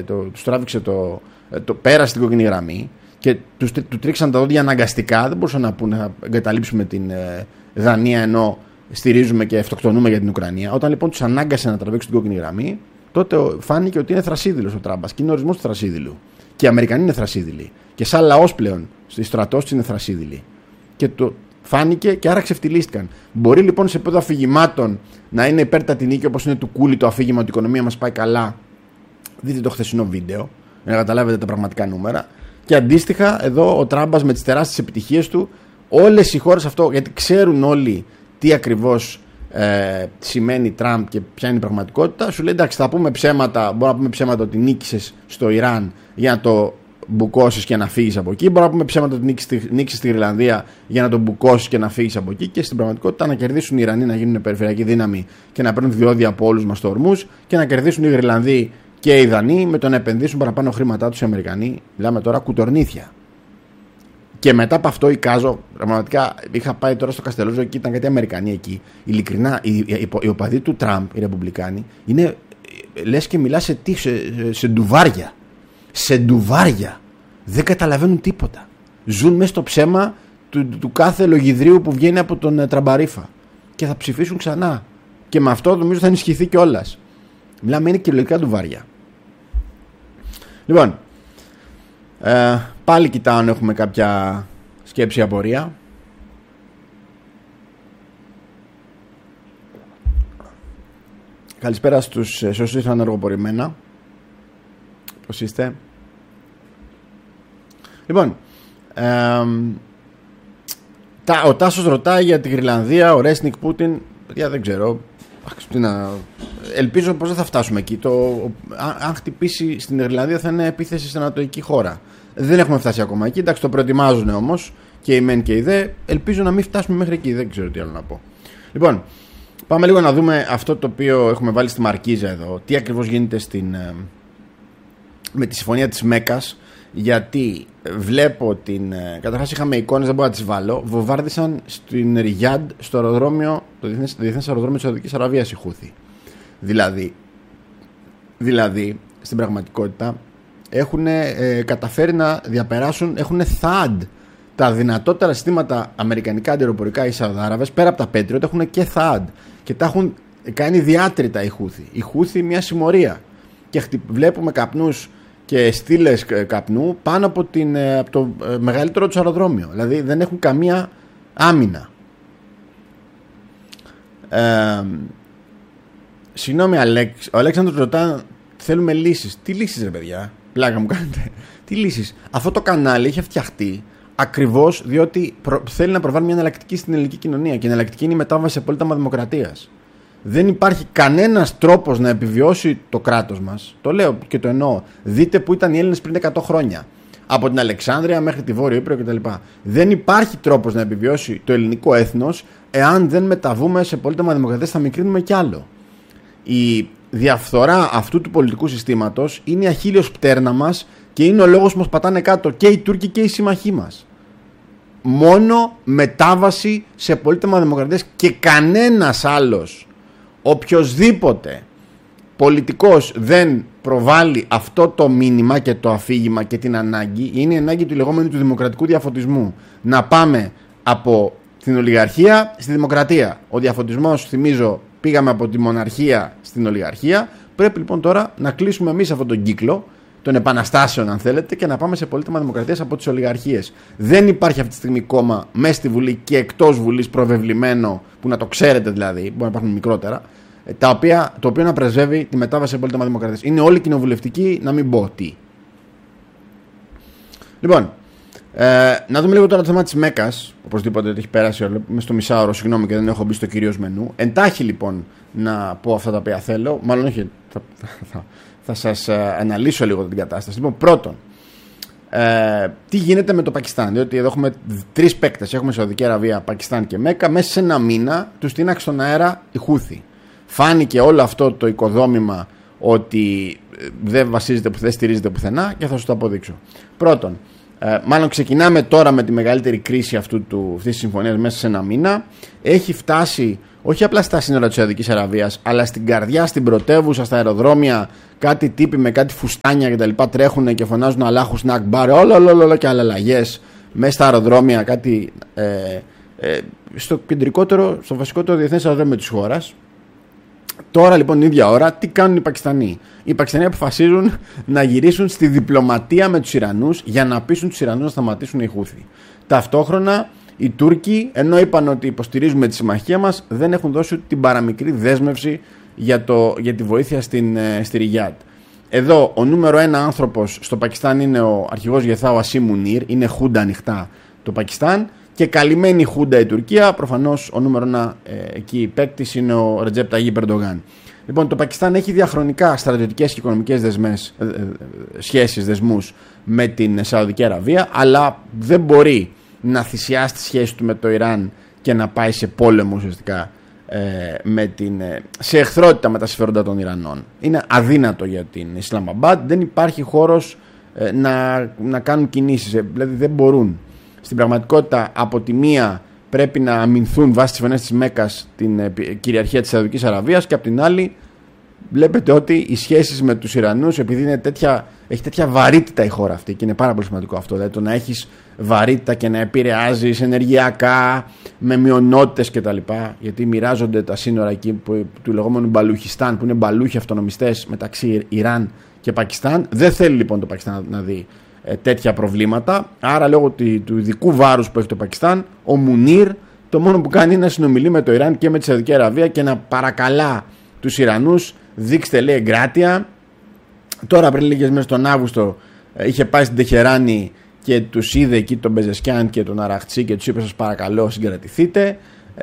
πέρασε την κόκκινη γραμμή και του τρίξαν τα δόντια αναγκαστικά, δεν μπορούσαν να πούνε να εγκαταλείψουμε την Δανία ενώ στηρίζουμε και αυτοκτονούμε για την Ουκρανία. Όταν λοιπόν τους ανάγκασε να τραβήξουν την κόκκινη γραμμή, τότε φάνηκε ότι είναι θρασίδηλος ο Τραμπ και είναι ορισμός του θρασίδηλου. Και οι Αμερικανοί είναι θρασίδηλοι. Και σαν λαός πλέον, στη στρατός τους είναι θρασίδηλοι. Και το φάνηκε και άρα ξεφτυλίστηκαν. Μπορεί λοιπόν σε επίπεδο αφηγημάτων να είναι υπέρτατη νίκη, όπως είναι του Κούλι το αφήγημα ότι η οικονομία μας πάει καλά. Δείτε το χθεσινό βίντεο για να καταλάβετε τα πραγματικά νούμερα. Και αντίστοιχα, εδώ ο Τραμπ με τις τεράστιες επιτυχίες του, όλες οι χώρες αυτό, γιατί ξέρουν όλοι τι ακριβώς σημαίνει Τραμπ και ποια είναι η πραγματικότητα, σου λέει εντάξει, θα πούμε ψέματα. Μπορούμε να πούμε ψέματα ότι νίκησες στο Ιράν για να το μπουκώσεις και να φύγεις από εκεί. Μπορούμε να πούμε ψέματα ότι νίκησες στη Γρυλανδία για να το μπουκώσεις και να φύγεις από εκεί. Και στην πραγματικότητα να κερδίσουν οι Ιρανοί να γίνουν περιφερειακή δύναμη και να παίρνουν διόδια από όλους μας ορμούς και να κερδίσουν οι Γρυλανδοί και οι Δανείοι με το να επενδύσουν παραπάνω χρήματά τους οι Αμερικανοί. Μιλάμε τώρα κουτορνήθια. Και μετά από αυτό εικάζω, πραγματικά είχα πάει τώρα στο Καστελόζο και ήταν κάτι Αμερικανοί εκεί. Ειλικρινά, οι οπαδοί του Τραμπ, οι Ρεπουμπλικάνοι, είναι λες και μιλά σε ντουβάρια. Σε ντουβάρια. Δεν καταλαβαίνουν τίποτα. Ζουν μέσα στο ψέμα του κάθε λογιδρίου που βγαίνει από τον Τραμπαρίφα. Και θα ψηφίσουν ξανά. Και με αυτό νομίζω θα ενισχυθεί κιόλας. Μιλάμε, είναι κυριολεκτικά ντουβάρια. Λοιπόν. Πάλι κοιτάω αν έχουμε κάποια σκέψη ή απορία. Καλησπέρα στους όσους ήρθαν αργοπορημένα. Πώς είστε? Λοιπόν, ο Τάσος ρωτάει για τη Γρυλανδία, ο Ρέσνικ Πούτιν. Δεν ξέρω. Ελπίζω πως δεν θα φτάσουμε εκεί. Αν χτυπήσει στην Ιρλανδία θα είναι επίθεση σε ανατολική χώρα. Δεν έχουμε φτάσει ακόμα εκεί. Εντάξει, το προετοιμάζουν όμως και οι μεν και οι δε. Ελπίζω να μην φτάσουμε μέχρι εκεί. Δεν ξέρω τι άλλο να πω. Λοιπόν, πάμε λίγο να δούμε αυτό το οποίο έχουμε βάλει στη μαρκίζα εδώ. Τι ακριβώς γίνεται με τη συμφωνία της Μέκας. Γιατί βλέπω καταρχάς είχαμε εικόνες, δεν μπορώ να τις βάλω. Βομβάρδισαν στην Ριγιάντ, στο αεροδρόμιο, το διεθνές αεροδρόμιο της Σαουδικής Αραβίας οι Χούθη. Δηλαδή, στην πραγματικότητα έχουν καταφέρει να διαπεράσουν, έχουν THAAD, τα δυνατότερα συστήματα αμερικανικά αντιεροπορικά οι Σαουδάραβες, πέρα από τα Patriot έχουν και THAAD και τα έχουν κάνει διάτρητα οι Χούθη. Οι Χούθη μια συμμορία και βλέπουμε καπνούς και στήλες καπνού πάνω από το μεγαλύτερο τους αεροδρόμιο. Δηλαδή δεν έχουν καμία άμυνα. Συγγνώμη, ο Αλέξανδρος ρωτά, θέλουμε λύσεις. Τι λύσεις ρε παιδιά? Πλάκα μου κάνετε. Τι λύσεις? Αυτό το κανάλι έχει φτιαχτεί ακριβώς διότι θέλει να προβάλλει μια εναλλακτική στην ελληνική κοινωνία. Και η εναλλακτική είναι η μετάβαση σε πολίτευμα δημοκρατίας. Δεν υπάρχει κανένας τρόπος να επιβιώσει το κράτος μας. Το λέω και το εννοώ. Δείτε που ήταν οι Έλληνες πριν 100 χρόνια. Από την Αλεξάνδρεια μέχρι τη Βόρειο Ήπειρο κτλ. Δεν υπάρχει τρόπος να επιβιώσει το ελληνικό έθνος εάν δεν μεταβούμε σε πολίτευμα δημοκρατίας. Θα μικρύνουμε κι άλλο. Η διαφθορά αυτού του πολιτικού συστήματος είναι η αχίλλειος πτέρνα μας και είναι ο λόγος που μας πατάνε κάτω και οι Τούρκοι και οι σύμμαχοί μας. Μόνο μετάβαση σε πολίτευμα δημοκρατίας και κανένας άλλος, οποιοσδήποτε πολιτικός δεν προβάλλει αυτό το μήνυμα και το αφήγημα και την ανάγκη, είναι η ανάγκη του λεγόμενου του δημοκρατικού διαφωτισμού. Να πάμε από την ολιγαρχία στη δημοκρατία. Ο διαφωτισμός, θυμίζω, πήγαμε από τη μοναρχία στην ολιγαρχία. Πρέπει λοιπόν τώρα να κλείσουμε εμείς αυτόν τον κύκλο των επαναστάσεων, αν θέλετε, και να πάμε σε πολίτευμα δημοκρατίας από τις ολιγαρχίες. Δεν υπάρχει αυτή τη στιγμή κόμμα μέσα στη Βουλή και εκτός Βουλής προβεβλημένο, που να το ξέρετε δηλαδή, μπορεί να υπάρχουν μικρότερα, το οποίο να πρεσβεύει τη μετάβαση σε πολίτευμα δημοκρατίας. Είναι όλοι κοινοβουλευτικοί, να μην πω τι. Λοιπόν, να δούμε λίγο τώρα το θέμα της ΜΕΚΑΣ. Οπωσδήποτε έχει πέρασει, είμαι στο μισάωρο, συγγνώμη και δεν έχω μπει στο κυρίως μενού. Εντάχει λοιπόν να πω αυτά τα οποία θέλω. Μάλλον όχι, θα σας αναλύσω λίγο την κατάσταση. Λοιπόν, πρώτον, τι γίνεται με το Πακιστάν? Διότι εδώ έχουμε τρεις παίκτες. Έχουμε Σαουδική Αραβία, Πακιστάν και ΜΕΚΑ. Μέσα σε ένα μήνα τους τίναξε στον αέρα η Χούθη. Φάνηκε όλο αυτό το οικοδόμημα ότι δεν στηρίζεται πουθενά και θα σου το αποδείξω. Πρώτον, μάλλον ξεκινάμε τώρα με τη μεγαλύτερη κρίση αυτής της συμφωνίας μέσα σε ένα μήνα. Έχει φτάσει όχι απλά στα σύνορα της Σαουδικής Αραβίας, αλλά στην καρδιά, στην πρωτεύουσα, στα αεροδρόμια, κάτι τύποι με κάτι φουστάνια κτλ. Τρέχουν και φωνάζουν Αλάχου στην Ακμπάρ, όλο και αλλαγές μέσα στα αεροδρόμια, κάτι στο κεντρικότερο, στο βασικότερο διεθνές αεροδρόμιο της χώρας. Τώρα λοιπόν την ίδια ώρα τι κάνουν οι Πακιστανοί? Οι Πακιστανοί αποφασίζουν να γυρίσουν στη διπλωματία με τους Ιρανούς για να πείσουν τους Ιρανούς να σταματήσουν οι Χούθη. Ταυτόχρονα οι Τούρκοι, ενώ είπαν ότι υποστηρίζουμε τη συμμαχία μας, δεν έχουν δώσει την παραμικρή δέσμευση για τη βοήθεια στη Ριγιάτ. Εδώ ο νούμερο ένα άνθρωπος στο Πακιστάν είναι ο αρχηγός Γεθά, ο Ασίμ Μουνίρ, είναι χούντα ανοιχτά το Πακιστάν. Και καλυμμένη χούντα η Τουρκία, προφανώς ο νούμερο ένα εκεί παίκτης είναι ο Ρετζέπ Ταγίπ Ερντογάν. Λοιπόν, το Πακιστάν έχει διαχρονικά στρατιωτικές και οικονομικές δεσμούς με την Σαουδική Αραβία, αλλά δεν μπορεί να θυσιάσει τη σχέση του με το Ιράν και να πάει σε πόλεμο ουσιαστικά σε εχθρότητα με τα συμφέροντα των Ιρανών. Είναι αδύνατο για την Ισλαμαμπάντ, δεν υπάρχει χώρος να κάνουν κινήσεις, δηλαδή δεν μπορούν. Στην πραγματικότητα, από τη μία πρέπει να αμυνθούν βάσει τις συμφωνίες της ΜΕΚΑΣ την κυριαρχία της Σαουδικής Αραβίας, και από την άλλη βλέπετε ότι οι σχέσεις με τους Ιρανούς, επειδή έχει τέτοια βαρύτητα η χώρα αυτή, και είναι πάρα πολύ σημαντικό αυτό, δηλαδή το να έχεις βαρύτητα και να επηρεάζεις ενεργειακά με μειονότητες κτλ. Γιατί μοιράζονται τα σύνορα εκεί του λεγόμενου Μπαλουχιστάν, που είναι μπαλούχοι αυτονομιστές μεταξύ Ιράν και Πακιστάν. Δεν θέλει λοιπόν το Πακιστάν να δει τέτοια προβλήματα. Άρα, λόγω του ειδικού βάρους που έχει το Πακιστάν, ο Μουνίρ το μόνο που κάνει είναι να συνομιλεί με το Ιράν και με τη Σαουδική Αραβία και να παρακαλά τους Ιρανούς, δείξτε λέει εγκράτεια. Τώρα πριν λίγες μέρες τον Αύγουστο είχε πάει στην Τεχεράνη και τους είδε εκεί τον Μπεζεσκιάν και τον Αραχτσί και τους είπε σας παρακαλώ συγκρατηθείτε.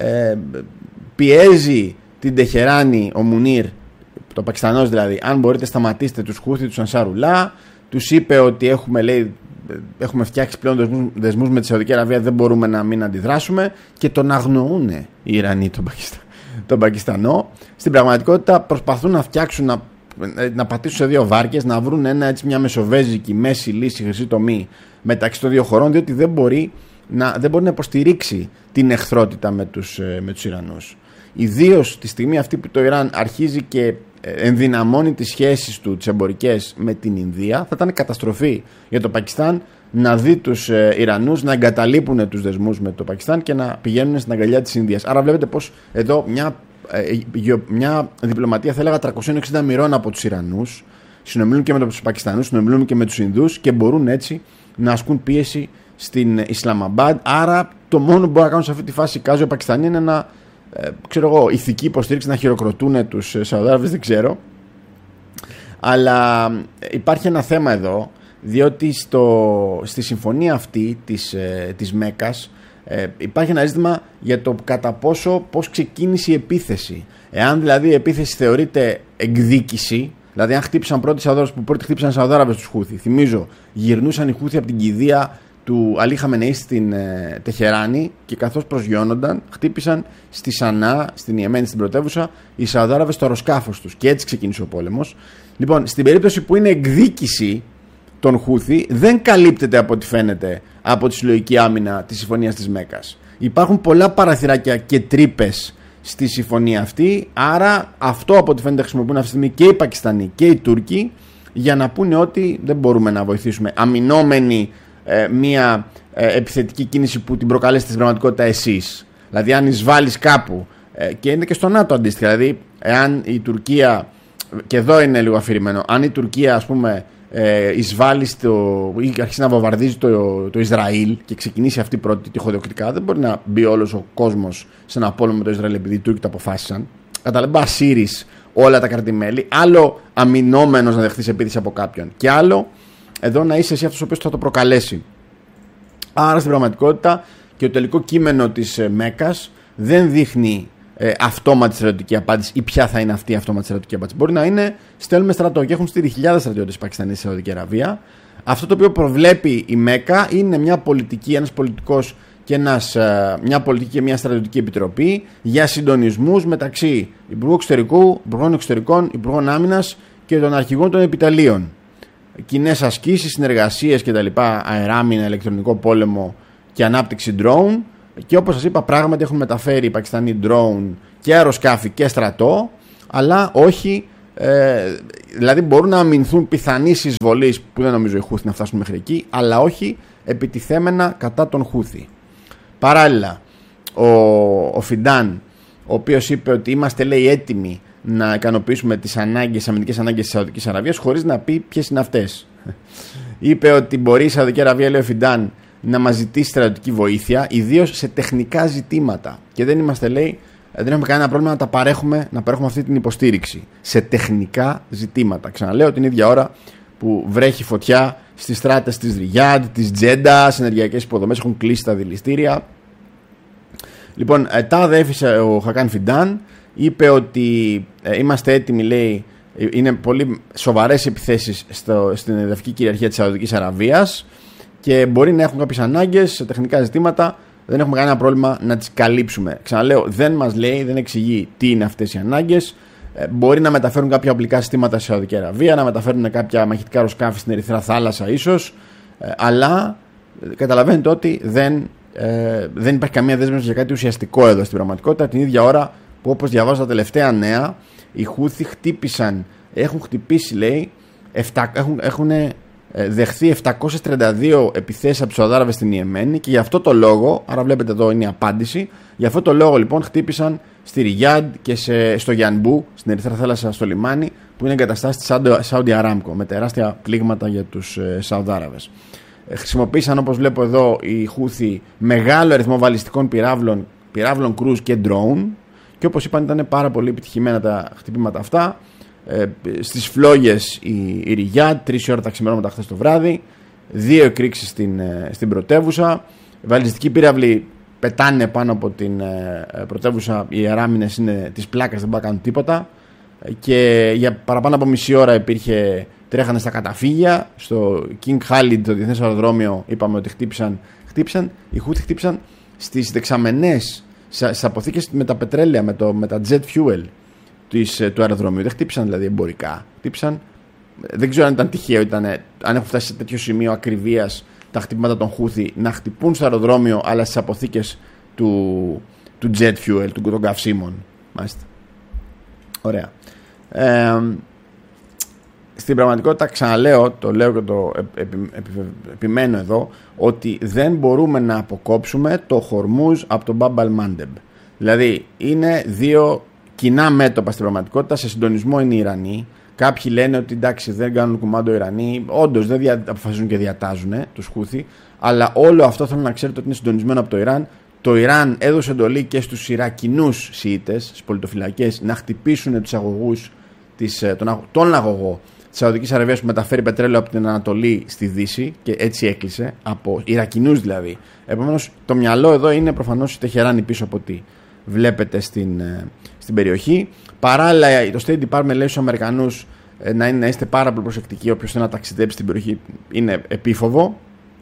Πιέζει την Τεχεράνη ο Μουνίρ, το Πακιστανός δηλαδή, αν μπορείτε σταματήστε τους Χούθη, τους Ανσαρουλά. Τους είπε ότι έχουμε φτιάξει πλέον δεσμούς με τη Σαουδική Αραβία, δεν μπορούμε να μην αντιδράσουμε, και τον αγνοούν οι Ιρανοί τον Πακιστανό. Στην πραγματικότητα προσπαθούν να φτιάξουν, να πατήσουν σε δύο βάρκες, να βρουν μια μεσοβέζικη μέση λύση, χρυσή τομή μεταξύ των δύο χωρών, διότι δεν μπορεί να υποστηρίξει την εχθρότητα με τους Ιρανούς. Ιδίως τη στιγμή αυτή που το Ιράν αρχίζει και ενδυναμώνει τις σχέσεις του, τις εμπορικές, με την Ινδία, θα ήταν καταστροφή για το Πακιστάν να δει τους Ιρανούς να εγκαταλείπουν τους δεσμούς με το Πακιστάν και να πηγαίνουν στην αγκαλιά της Ινδίας. Άρα βλέπετε πως εδώ μια διπλωματία, θα έλεγα 360 μοιρών από τους Ιρανούς, συνομιλούν και με τους Πακιστανούς, συνομιλούν και με τους Ινδούς και μπορούν έτσι να ασκούν πίεση στην Ισλαμαμπάντ. Άρα το μόνο που μπορούν να κάνουν σε αυτή τη φάση οι Πακιστανοί είναι να ηθική υποστήριξη, να χειροκροτούν τους Σαουδάραβες, δεν ξέρω. Αλλά υπάρχει ένα θέμα εδώ. διότι στη συμφωνία αυτή της Μέκας υπάρχει ένα ζήτημα για το κατά πώς ξεκίνησε η επίθεση. Εάν δηλαδή η επίθεση θεωρείται εκδίκηση, δηλαδή αν χτύπησαν πρώτοι χτύπησαν οι Σαουδάραβες τους Χούθι. Θυμίζω, γυρνούσαν οι Χούθι από την κηδεία του Αλή Χαμενεή στην Τεχεράνη και καθώς προσγειώνονταν χτύπησαν στη Σανά, στην Ιεμένη, στην πρωτεύουσα, οι Σαουδάραβες στο αεροσκάφος τους και έτσι ξεκίνησε ο πόλεμος. Λοιπόν, στην περίπτωση που είναι εκδίκηση των Χούθι δεν καλύπτεται από ό,τι φαίνεται από τη συλλογική άμυνα της συμφωνίας της Μέκας. Υπάρχουν πολλά παραθυράκια και τρύπες στη συμφωνία αυτή, άρα αυτό από ό,τι φαίνεται χρησιμοποιούν αυτή τη στιγμή και οι Πακιστανοί και οι Τούρκοι για να πούνε ότι δεν μπορούμε να βοηθήσουμε αμυνόμενοι μια επιθετική κίνηση που την προκαλέσετε στην πραγματικότητα εσείς. Δηλαδή αν εισβάλλεις κάπου, και είναι και στο ΝΑΤΟ αντίστοιχα, δηλαδή εάν η Τουρκία, και εδώ είναι λίγο αφηρημένο, αν η Τουρκία ας πούμε εισβάλλει ή αρχίσει να βομβαρδίζει το Ισραήλ και ξεκινήσει αυτή πρώτη τυχοδιοκτικά, δεν μπορεί να μπει όλος ο κόσμος σε ένα πόλεμο με το Ισραήλ επειδή οι Τούρκοι το αποφάσισαν. Καταλαβαίνεις, ασύρεις όλα τα κρατημέλη, άλλο αμυνόμενος να δεχθείς επίθεση από κάποιον και άλλο εδώ να είσαι εσύ αυτός ο οποίος θα το προκαλέσει. Άρα στην πραγματικότητα και το τελικό κείμενο της Μέκας δεν δείχνει αυτόματη στρατιωτική απάντηση ή ποια θα είναι αυτή η αυτόματη στρατιωτική απάντηση. Μπορεί να είναι στέλνουμε στρατό και έχουν στείλει χιλιάδες στρατιώτες Πακιστανοί στη Σαουδική Αραβία. Αυτό το οποίο προβλέπει η Μέκα είναι μια πολιτική, ένας πολιτικός και μια πολιτική και μια στρατιωτική επιτροπή για συντονισμούς μεταξύ Υπουργού Εξωτερικού, Υπουργών Εξωτερικών, Υπουργών Άμυνας και των αρχηγών των επιτελείων. Κοινές ασκήσεις, συνεργασίες κτλ. Αεράμινα, ηλεκτρονικό πόλεμο και ανάπτυξη drone. Και όπως σας είπα, πράγματι έχουν μεταφέρει οι Πακιστανοί drone και αεροσκάφη και στρατό, αλλά όχι. Δηλαδή μπορούν να αμυνθούν πιθανής εισβολής που δεν νομίζω οι Χούθι να φτάσουν μέχρι εκεί, αλλά όχι επιτιθέμενα κατά τον Χούθι. Παράλληλα, ο Φιντάν, ο οποίος είπε ότι είμαστε, λέει, έτοιμοι να ικανοποιήσουμε τις αμυντικές ανάγκες της Σαουδικής Αραβίας, χωρίς να πει ποιες είναι αυτές. Είπε ότι μπορεί η Σαουδική Αραβία, λέει ο Φιντάν, να μας ζητήσει στρατιωτική βοήθεια, ιδίως σε τεχνικά ζητήματα. Και δεν είμαστε, λέει, δεν έχουμε κανένα πρόβλημα να παρέχουμε αυτή την υποστήριξη σε τεχνικά ζητήματα. Ξαναλέω, την ίδια ώρα που βρέχει φωτιά στις στράτες της Ριάντ, της Τζέντα, σε ενεργειακές υποδομές έχουν κλείσει τα δηληστήρια. Λοιπόν, τα αδέφησε ο Χακάν Φιντάν, είπε ότι είμαστε έτοιμοι, λέει, είναι πολύ σοβαρές επιθέσεις στην εδαφική κυριαρχία της Σαουδικής Αραβίας και μπορεί να έχουν κάποιες ανάγκες σε τεχνικά ζητήματα, δεν έχουμε κανένα πρόβλημα να τις καλύψουμε. Ξαναλέω, δεν μας λέει, δεν εξηγεί τι είναι αυτές οι ανάγκες. Μπορεί να μεταφέρουν κάποια οπλικά συστήματα στη Σαουδική Αραβία, να μεταφέρουν κάποια μαχητικά αεροσκάφη στην Ερυθρά Θάλασσα ίσως, αλλά καταλαβαίνετε ότι δεν υπάρχει καμία δέσμευση για κάτι ουσιαστικό εδώ στην πραγματικότητα. Την ίδια ώρα που, όπως διαβάζω τα τελευταία νέα, οι Χούθι έχουν χτυπήσει, λέει, έχουν δεχθεί 732 επιθέσεις από τους Σαουδάραβες στην Ιεμένη και γι' αυτό το λόγο, άρα βλέπετε εδώ είναι η απάντηση, γι' αυτό το λόγο λοιπόν χτύπησαν στη Ριάντ και στο Γιανμπού, στην Ερυθρά Θάλασσα, στο λιμάνι που είναι εγκαταστάσεις της Saudi Aramco με τεράστια πλήγματα για τους Σαουδάραβες. Χρησιμοποίησαν, όπως βλέπω εδώ, οι Χούθι μεγάλο αριθμό βαλιστικών πυράβλων κρούζ και drone και όπως είπαν ήταν πάρα πολύ επιτυχημένα τα χτυπήματα αυτά. Στις φλόγες η Ριάντ, 3 ώρα τα ξημερώματα χθες το βράδυ, 2 εκρήξεις στην πρωτεύουσα. Οι βαλιστικοί πύραυλοι πετάνε πάνω από την πρωτεύουσα, οι αεράμινες είναι της πλάκας, δεν μπορούν να κάνουν τίποτα και για παραπάνω από μισή ώρα τρέχανε στα καταφύγια. Στο King Khalid, το διεθνές αεροδρόμιο, είπαμε ότι χτύπησαν οι Χούθι χτύπησαν στις δεξαμενές, στις αποθήκες με τα πετρέλαια, με τα jet fuel του αεροδρομίου. Δεν χτύπησαν δηλαδή εμπορικά. Χτύπησαν, δεν ξέρω αν ήταν τυχαίο, αν έχουν φτάσει σε τέτοιο σημείο ακριβίας τα χτυπήματα των Χούθι να χτυπούν στο αεροδρόμιο αλλά στις αποθήκες του jet fuel, των καυσίμων. Μάλιστα. Ωραία. Στην πραγματικότητα, ξαναλέω, το λέω και το επιμένω εδώ, ότι δεν μπορούμε να αποκόψουμε το Χορμούζ από τον Μπαμπ Αλ-Μάντεμπ. Δηλαδή είναι δύο κοινά μέτωπα στην πραγματικότητα, σε συντονισμό είναι οι Ιρανοί. Κάποιοι λένε ότι εντάξει δεν κάνουν κουμάντο οι Ιρανοί, όντως δεν αποφασίζουν και διατάζουν τους Χούθι, αλλά όλο αυτό θέλω να ξέρετε ότι είναι συντονισμένο από το Ιράν. Το Ιράν έδωσε εντολή και στους Ιρακινούς Σιήτες, στις πολιτοφυλακές, να χτυπήσουν τους αγωγούς, τον αγωγό της Σαουδικής Αραβίας που μεταφέρει πετρέλαιο από την Ανατολή στη Δύση και έτσι έκλεισε, από Ιρακινούς δηλαδή. Επομένως το μυαλό εδώ είναι προφανώς η Τεχεράνη πίσω από ό,τι βλέπετε στην περιοχή. Παράλληλα το State Department λέει στους Αμερικανούς να είστε πάρα πολύ προσεκτικοί, όποιος θέλει να ταξιδέψει στην περιοχή είναι επίφοβο.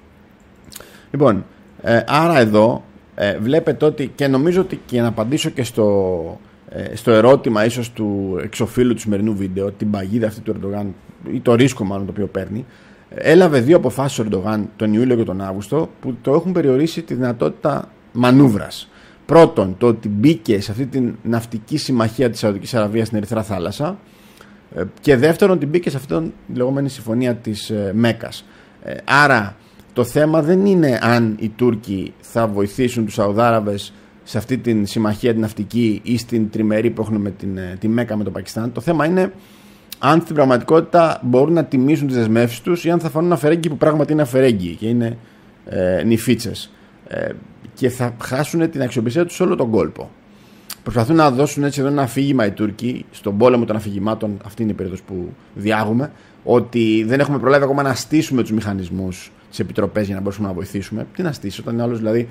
Λοιπόν, άρα εδώ βλέπετε ότι, και νομίζω ότι, και να απαντήσω και στο ερώτημα ίσως του εξωφύλου του σημερινού βίντεο, την παγίδα αυτή του Ερντογάν ή το ρίσκο μάλλον το οποίο παίρνει, έλαβε 2 αποφάσεις ο Ερντογάν τον Ιούλιο και τον Αύγουστο που το έχουν περιορίσει τη δυνατότητα μανούβρας. Πρώτον, το ότι μπήκε σε αυτή την ναυτική συμμαχία της Σαουδικής Αραβίας στην Ερυθρά Θάλασσα, και δεύτερον, ότι μπήκε σε αυτήν την λεγόμενη συμφωνία της Μέκας. Άρα το θέμα δεν είναι αν οι Τούρκοι θα βοηθήσουν τους Σαουδάραβες σε αυτή την συμμαχία την ναυτική ή στην τριμερή που έχουν με τη Μέκα με το Πακιστάν. Το θέμα είναι αν στην πραγματικότητα μπορούν να τιμήσουν τις δεσμεύσεις τους ή αν θα φανούν αφαιρέγγοι που πράγματι είναι αφαιρέγγοι και είναι νηφίτσες, και θα χάσουν την αξιοπιστία τους σε όλο τον κόλπο. Προσπαθούν να δώσουν έτσι εδώ ένα αφήγημα οι Τούρκοι στον πόλεμο των αφηγημάτων, αυτή είναι η περίοδος που διάγουμε, ότι δεν έχουμε προλάβει ακόμα να στήσουμε τους μηχανισμούς, τις επιτροπές για να μπορούμε να βοηθήσουμε. Τι να στήσει, όταν άλλος δηλαδή,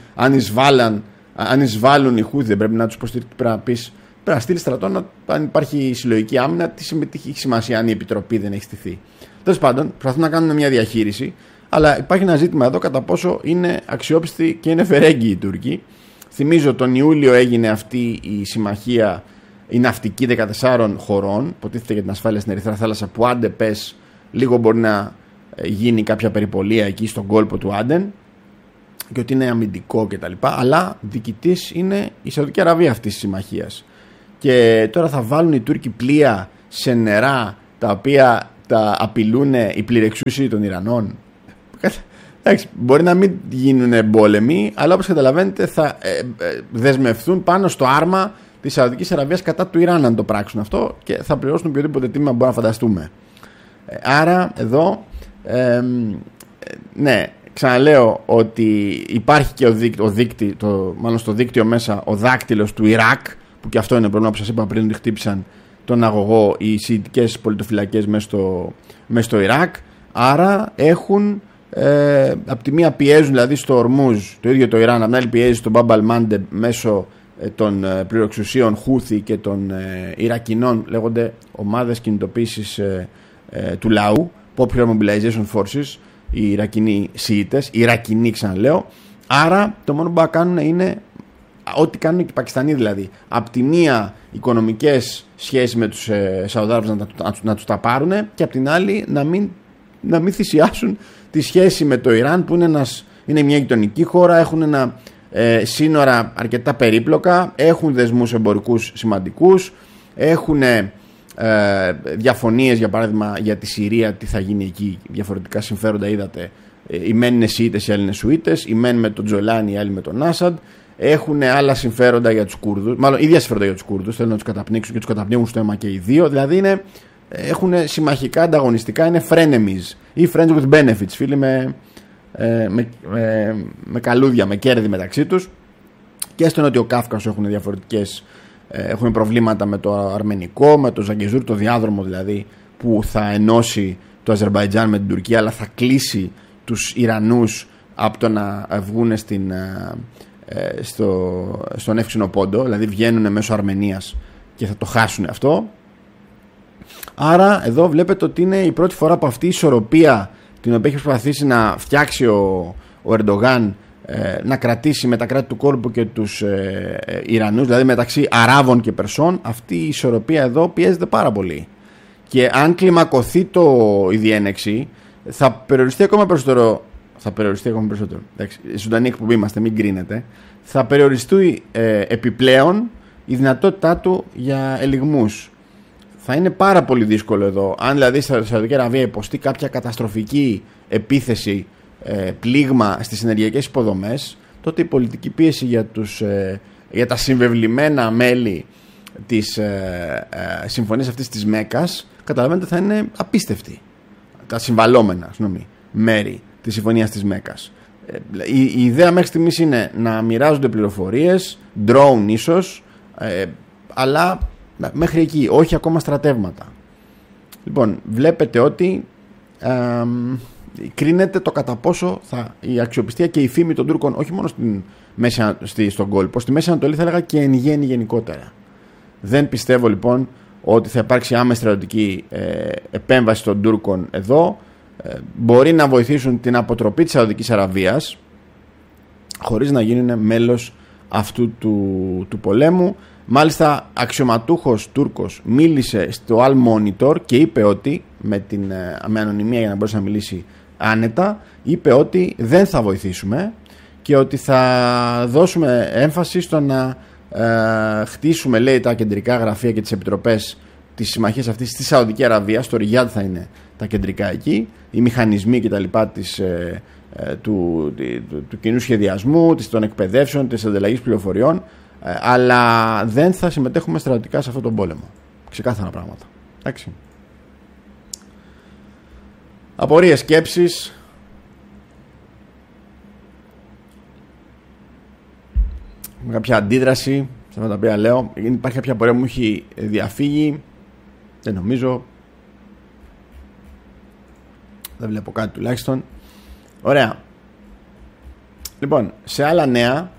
αν εισβάλλουν οι Χούθι, δεν πρέπει να τους υποστηρίξει, πρέπει να στείλει στρατό, αν υπάρχει συλλογική άμυνα, τι έχει σημασία αν η επιτροπή δεν έχει στηθεί. Τέλος πάντων, προσπαθούν να κάνουν μια διαχείριση, αλλά υπάρχει ένα ζήτημα εδώ κατά πόσο είναι αξιόπιστοι και είναι φερέγγοι οι Τούρκοι. Θυμίζω τον Ιούλιο έγινε αυτή η συμμαχία, η ναυτική 14 χωρών, υποτίθεται για την ασφάλεια στην Ερυθρά Θάλασσα, που άντε πες λίγο μπορεί να γίνει κάποια περιπολία εκεί στον κόλπο του Άντεν και ότι είναι αμυντικό κτλ. Αλλά διοικητής είναι η Σαουδική Αραβία αυτής της συμμαχίας. Και τώρα θα βάλουν οι Τούρκοι πλοία σε νερά τα οποία τα απειλούν οι πληρεξούσιοι των Ιρανών. Μπορεί να μην γίνουν πόλεμοι, αλλά όπως καταλαβαίνετε θα δεσμευθούν πάνω στο άρμα της Σαουδικής Αραβίας κατά του Ιράν αν το πράξουν αυτό, και θα πληρώσουν οποιοδήποτε τίμημα μπορούμε να φανταστούμε. Άρα εδώ ναι, ξαναλέω ότι υπάρχει και στο δίκτυο μέσα ο δάκτυλος του Ιράκ, που και αυτό είναι πρόβλημα που σας είπα πριν, ότι χτύπησαν τον αγωγό οι σιητικές πολιτοφυλακές μέσα στο Ιράκ. Άρα έχουν από τη μία πιέζουν δηλαδή στο Ορμούζ το ίδιο το Ιράν, από την άλλη πιέζει στον Μπαμπ αλ-Μάντεμ μέσω των πληροεξουσίων Χούθι και των Ιρακινών, λέγονται ομάδες κινητοποίησης του λαού, Popular Mobilization Forces, οι Ιρακινοί Σιήτες, οι Ιρακινοί ξαναλέω. Άρα το μόνο που μπορούν να κάνουν είναι ό,τι κάνουν και οι Πακιστανοί, δηλαδή από τη μία οικονομικές σχέσεις με τους Σαουδάραβες να τους τα πάρουν, και από την άλλη να μην θυσιάσουν τη σχέση με το Ιράν, που είναι μια γειτονική χώρα, έχουν ένα σύνορα αρκετά περίπλοκα, έχουν δεσμούς εμπορικούς σημαντικούς, έχουν διαφωνίες για παράδειγμα για τη Συρία, τι θα γίνει εκεί, διαφορετικά συμφέροντα είδατε, οι μεν είναι Σιήτες, οι άλλοι είναι Σουίτες, οι μεν με τον Τζολάνι, οι άλλοι με τον Άσαντ, έχουν άλλα συμφέροντα για τους Κούρδους, μάλλον ίδια συμφέροντα για τους Κούρδους, θέλουν να τους καταπνίξουν και τους καταπνίγουν στο αίμα και οι δύο, δηλαδή έχουν συμμαχικά ανταγωνιστικά, είναι frenemies ή friends with benefits, φίλοι με καλούδια, με κέρδη μεταξύ τους. Και στο Νότιο Κάφκασο έχουν προβλήματα με το αρμενικό, με το Ζαγκεζούρ, το διάδρομο δηλαδή που θα ενώσει το Αζερμπαϊτζάν με την Τουρκία, αλλά θα κλείσει τους Ιρανούς από το να βγουν στον Εύξηνο Πόντο, δηλαδή βγαίνουν μέσω Αρμενίας και θα το χάσουν αυτό. Άρα εδώ βλέπετε ότι είναι η πρώτη φορά που αυτή η ισορροπία την οποία έχει προσπαθήσει να φτιάξει ο Ερντογάν, να κρατήσει με τα κράτη του κόλπου και τους Ιρανούς, δηλαδή μεταξύ Αράβων και Περσών, αυτή η ισορροπία εδώ πιέζεται πάρα πολύ. Και αν κλιμακωθεί η διένεξη, θα περιοριστεί ακόμα περισσότερο. Εντάξει, ζωντανή εκπομπή είμαστε, μην κρίνετε. Θα περιοριστεί επιπλέον η δυνατότητά του για ελιγμούς. Θα είναι πάρα πολύ δύσκολο εδώ. Αν δηλαδή η Σαουδική Αραβία υποστεί κάποια καταστροφική επίθεση, πλήγμα στις ενεργειακές υποδομές, τότε η πολιτική πίεση για τα συμβεβλημένα μέλη της συμφωνίας αυτής της Μέκας, καταλαβαίνετε, θα είναι απίστευτη. Τα συμβαλόμενα μέρη της συμφωνίας της Μέκας. Η ιδέα μέχρι στιγμής είναι να μοιράζονται πληροφορίες, drone ίσως, αλλά μέχρι εκεί, όχι ακόμα στρατεύματα. Λοιπόν, βλέπετε ότι κρίνεται το κατά πόσο η αξιοπιστία και η φήμη των Τούρκων, όχι μόνο στον κόλπο, στη Μέση Ανατολή, θα έλεγα και εν γέννη γενικότερα. Δεν πιστεύω λοιπόν ότι θα υπάρξει άμεση στρατιωτική επέμβαση των Τούρκων εδώ. Μπορεί να βοηθήσουν την αποτροπή της Σαουδικής Αραβίας χωρίς να γίνουν μέλος αυτού του πολέμου. Μάλιστα, αξιωματούχος Τούρκος μίλησε στο Al Monitor και είπε ότι, με ανωνυμία για να μπορέσει να μιλήσει άνετα, είπε ότι δεν θα βοηθήσουμε και ότι θα δώσουμε έμφαση στο να χτίσουμε, λέει, τα κεντρικά γραφεία και τις επιτροπές της συμμαχίας αυτής στη Σαουδική Αραβία. Στο Ριάντ θα είναι τα κεντρικά εκεί, οι μηχανισμοί κτλ. Του κοινού σχεδιασμού, των εκπαιδεύσεων, της ανταλλαγής πληροφοριών, αλλά δεν θα συμμετέχουμε στρατιωτικά σε αυτόν τον πόλεμο. Ξεκάθαρα πράγματα. Εντάξει. Απορίες, σκέψεις? Με κάποια αντίδραση σε αυτά τα οποία λέω? Υπάρχει κάποια απορία που μου έχει διαφύγει? Δεν νομίζω. Δεν βλέπω κάτι τουλάχιστον. Ωραία. Λοιπόν, σε άλλα νέα,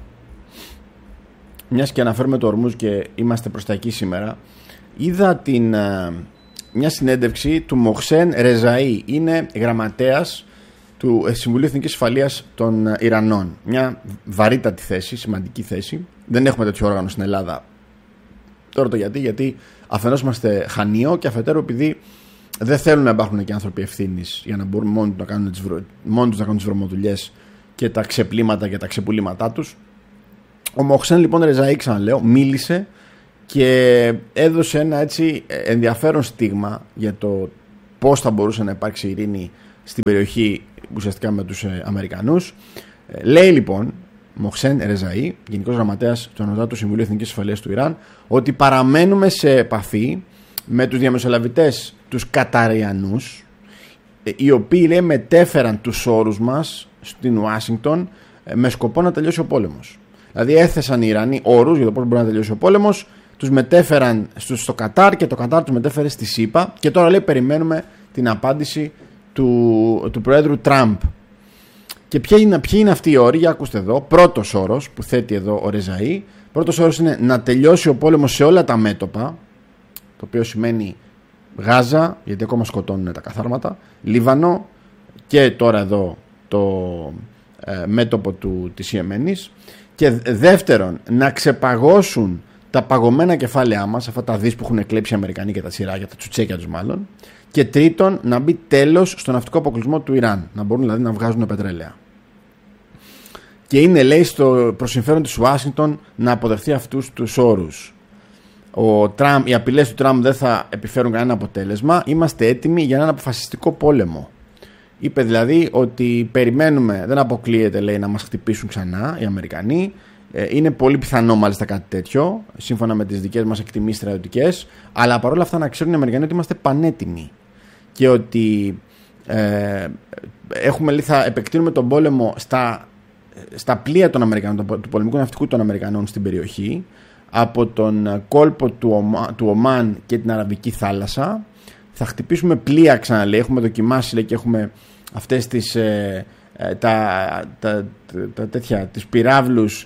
μιας και αναφέρουμε το Ορμούζ και είμαστε προς τα εκεί σήμερα, είδα μια συνέντευξη του Μοχσέν Ρεζαΐ. Είναι γραμματέας του Συμβουλίου Εθνικής Ασφαλείας των Ιρανών. Μια βαρύτατη θέση, σημαντική θέση. Δεν έχουμε τέτοιο όργανο στην Ελλάδα. Τώρα το γιατί αφενός είμαστε χανείο και αφετέρου επειδή δεν θέλουν να υπάρχουν και άνθρωποι ευθύνης για να μπορούν μόνοι τους να κάνουν τις βρωμοδουλειές και τα ξεπλήματα και τα ξεπουλήματά τους. Ο Μοχσέν λοιπόν Ρεζαΐ, ξαναλέω, μίλησε και έδωσε ένα έτσι ενδιαφέρον στίγμα για το πώς θα μπορούσε να υπάρξει ειρήνη στην περιοχή, ουσιαστικά με τους Αμερικανούς. Λέει λοιπόν Μοχσέν Ρεζαΐ, Γενικός Γραμματέας του Ανωτάτου Συμβουλίου Εθνικής Ασφαλείας του Ιράν, ότι παραμένουμε σε επαφή με τους διαμεσολαβητές, τους Καταριανούς, οι οποίοι, λέει, μετέφεραν τους όρους μας στην Ουάσιγκτον με σκοπό να τελειώσει ο πόλεμος. Δηλαδή έθεσαν οι Ιρανοί όρους για το πώς μπορεί να τελειώσει ο πόλεμος, τους μετέφεραν στο Κατάρ και το Κατάρ τους μετέφερε στη ΣΥΠΑ και τώρα, λέει, περιμένουμε την απάντηση του Προέδρου Τραμπ. Και ποιοι είναι αυτοί οι όροι? Για ακούστε εδώ. Πρώτος όρος που θέτει εδώ ο Ρεζαΐ, πρώτος όρος είναι να τελειώσει ο πόλεμος σε όλα τα μέτωπα, το οποίο σημαίνει Γάζα, γιατί ακόμα σκοτώνουν τα καθάρματα, Λίβανο και τώρα εδώ το μέτωπο της Ιεμένης, και δεύτερον να ξεπαγώσουν τα παγωμένα κεφάλαιά μας, αυτά τα δις που έχουν εκλέψει οι Αμερικανοί και τα τσιράκια, τα τσουτσέκια τους μάλλον, και τρίτον να μπει τέλος στο ναυτικό αποκλεισμό του Ιράν, να μπορούν δηλαδή να βγάζουν πετρέλαια. Και είναι, λέει, στο προς συμφέρον της Ουάσιγκτον να αποδεχθεί αυτούς τους όρους. Οι απειλές του Τραμπ δεν θα επιφέρουν κανένα αποτέλεσμα. Είμαστε έτοιμοι για έναν αποφασιστικό πόλεμο. Είπε δηλαδή ότι περιμένουμε, δεν αποκλείεται, λέει, να μας χτυπήσουν ξανά οι Αμερικανοί. Είναι πολύ πιθανό μάλιστα κάτι τέτοιο, σύμφωνα με τις δικές μας εκτιμήσεις στρατιωτικές. Αλλά παρόλα αυτά να ξέρουν οι Αμερικανοί ότι είμαστε πανέτοιμοι. Και ότι θα επεκτείνουμε τον πόλεμο στα πλοία των Αμερικανών, του πολεμικού ναυτικού των Αμερικανών στην περιοχή, από τον κόλπο του Ομάν και την Αραβική θάλασσα. Θα χτυπήσουμε πλοία, ξαναλέει, έχουμε δοκιμάσει, λέει, και έχουμε αυτές τις τις πυράβλους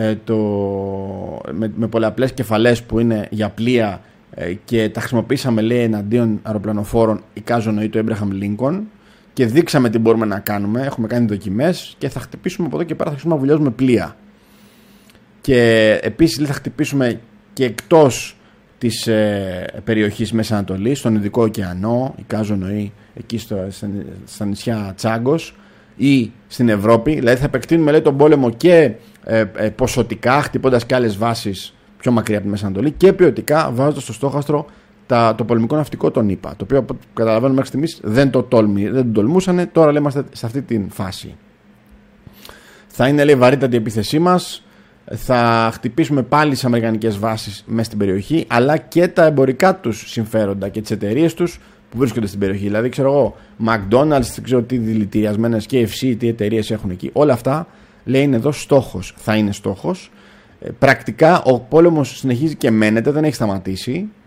με πολλαπλές κεφαλές που είναι για πλοία και τα χρησιμοποίησαμε, λέει, εναντίον αεροπλανοφόρων εικάζονοη του Έμπραχαμ Λίνκον και δείξαμε τι μπορούμε να κάνουμε. Έχουμε κάνει δοκιμές και θα χτυπήσουμε από εδώ και πέρα, θα αρχίσουμε να βουλιάζουμε πλοία. Και επίσης, λέει, θα χτυπήσουμε και εκτός της περιοχής Μέση Ανατολής, στον Ινδικό ωκεανό, εικάζονοη εκεί στα νησιά Τσάγκος ή στην Ευρώπη. Δηλαδή θα επεκτείνουμε, λέει, τον πόλεμο και ποσοτικά, χτυπώντας και άλλες βάσεις πιο μακριά από τη Μέση Ανατολή, και ποιοτικά, βάζοντας στο στόχαστρο το πολεμικό ναυτικό των ΗΠΑ, το οποίο, καταλαβαίνουμε, μέχρι στιγμής δεν το τολμούσανε. Τώρα, λέει, είμαστε σε αυτή τη φάση. Θα είναι, λέει, βαρύτατη η επίθεσή μας. Θα χτυπήσουμε πάλι τις αμερικανικές βάσεις μέσα στην περιοχή, αλλά και τα εμπορικά τους συμφέροντα και τις εταιρείες τους που βρίσκονται στην περιοχή. Δηλαδή, ξέρω εγώ, McDonald's, δεν ξέρω τι δηλητηριασμένες KFC, τι εταιρείες έχουν εκεί. Όλα αυτά, λέει, είναι εδώ στόχος. Θα είναι στόχος. Πρακτικά ο πόλεμος συνεχίζει και μένεται, δεν έχει σταματήσει.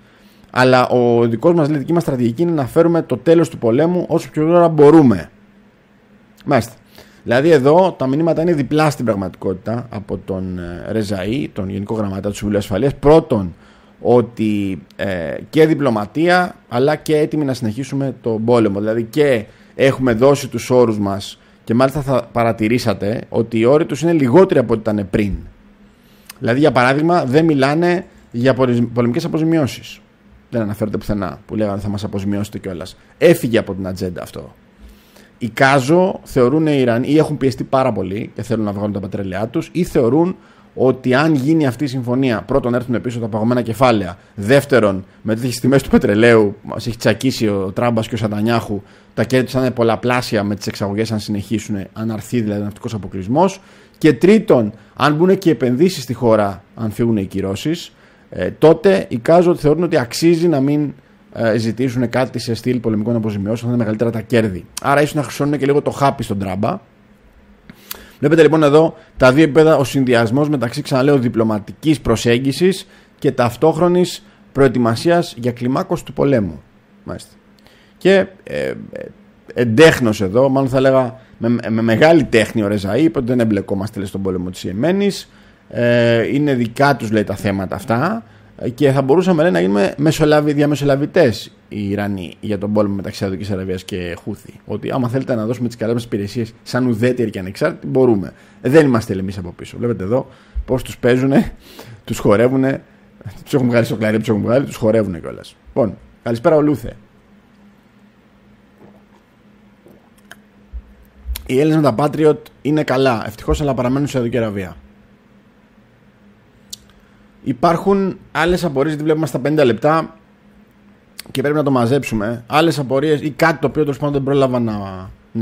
Αλλά ο δικός μας, δική μας στρατηγική είναι να φέρουμε το τέλος του πολέμου όσο πιο γρήγορα μπορούμε. Μάλιστα. Δηλαδή εδώ τα μηνύματα είναι διπλά στην πραγματικότητα από τον Ρεζαή, τον Γενικό Γραμματέα του Συμβουλίου Ασφαλείας. Πρώτον, ότι και διπλωματία αλλά και έτοιμοι να συνεχίσουμε τον πόλεμο. Δηλαδή και έχουμε δώσει τους όρους μας και μάλιστα θα παρατηρήσατε ότι οι όροι τους είναι λιγότεροι από ό,τι ήταν πριν. Δηλαδή για παράδειγμα δεν μιλάνε για πολεμικές αποζημιώσεις. Δεν αναφέρονται πουθενά που λέγανε θα μας αποζημιώσετε κιόλας. Έφυγε από την ατζέντα αυτό. Οι Κάζο θεωρούν οι Ιρανοί ή έχουν πιεστεί πάρα πολύ και θέλουν να βγάλουν τα πετρέλαιά τους, ή θεωρούν ότι αν γίνει αυτή η συμφωνία, πρώτον έρθουν πίσω τα παγωμένα κεφάλαια, δεύτερον με τις τιμές του πετρελαίου, μας έχει τσακίσει ο Τράμπας και ο Σαντανιάχου, τα κέρδη θα είναι πολλαπλάσια με τις εξαγωγές αν συνεχίσουν, αν αρθεί δηλαδή ο ναυτικός αποκλεισμός, και τρίτον, αν μπουν και επενδύσεις στη χώρα, αν φύγουν οι κυρώσεις, τότε οι Κάζο θεωρούν ότι αξίζει να μην ζητήσουν κάτι σε στυλ πολεμικών αποζημιώσεων, θα είναι μεγαλύτερα τα κέρδη. Άρα ίσως να χρησιμοποιούν και λίγο το χάπι στον Τράμπα. Βλέπετε λοιπόν εδώ τα δύο επίπεδα, ο συνδυασμός μεταξύ, ξαναλέω, διπλωματικής προσέγγισης και ταυτόχρονης προετοιμασίας για κλιμάκωση του πολέμου. Μάλιστα. Και εντέχνος εδώ, μάλλον θα έλεγα με μεγάλη τέχνη ο Ρεζαή, είπε ότι δεν εμπλεκόμαστε στον πόλεμο της Ιεμένης, είναι δικά τους λέει τα θέματα αυτά και θα μπορούσαμε λέει, να γίνουμε διαμεσολαβητές οι Ιρανοί για τον πόλεμο μεταξύ Σαουδικής Αραβίας και Χούθη. Ότι άμα θέλετε να δώσουμε τις καλές μας υπηρεσίες σαν ουδέτεροι και ανεξάρτητοι, μπορούμε. Δεν είμαστε εμείς από πίσω. Βλέπετε εδώ πώς τους παίζουνε, τους χορεύουνε, τους έχουν βγάλει στο κλαρί, τους έχουν βγάλει, τους χορεύουνε κιόλας. Λοιπόν, καλησπέρα ο Λούθε. Οι Έλληνες με τα Patriot είναι καλά, ευτυχώς, αλλά παραμένουν σε Σαουδική Αραβία. Υπάρχουν άλλες απορίες, γιατί βλέπουμε στα 50 λεπτά και πρέπει να το μαζέψουμε. Άλλες απορίες ή κάτι το οποίο τέλος πάντων δεν πρόλαβα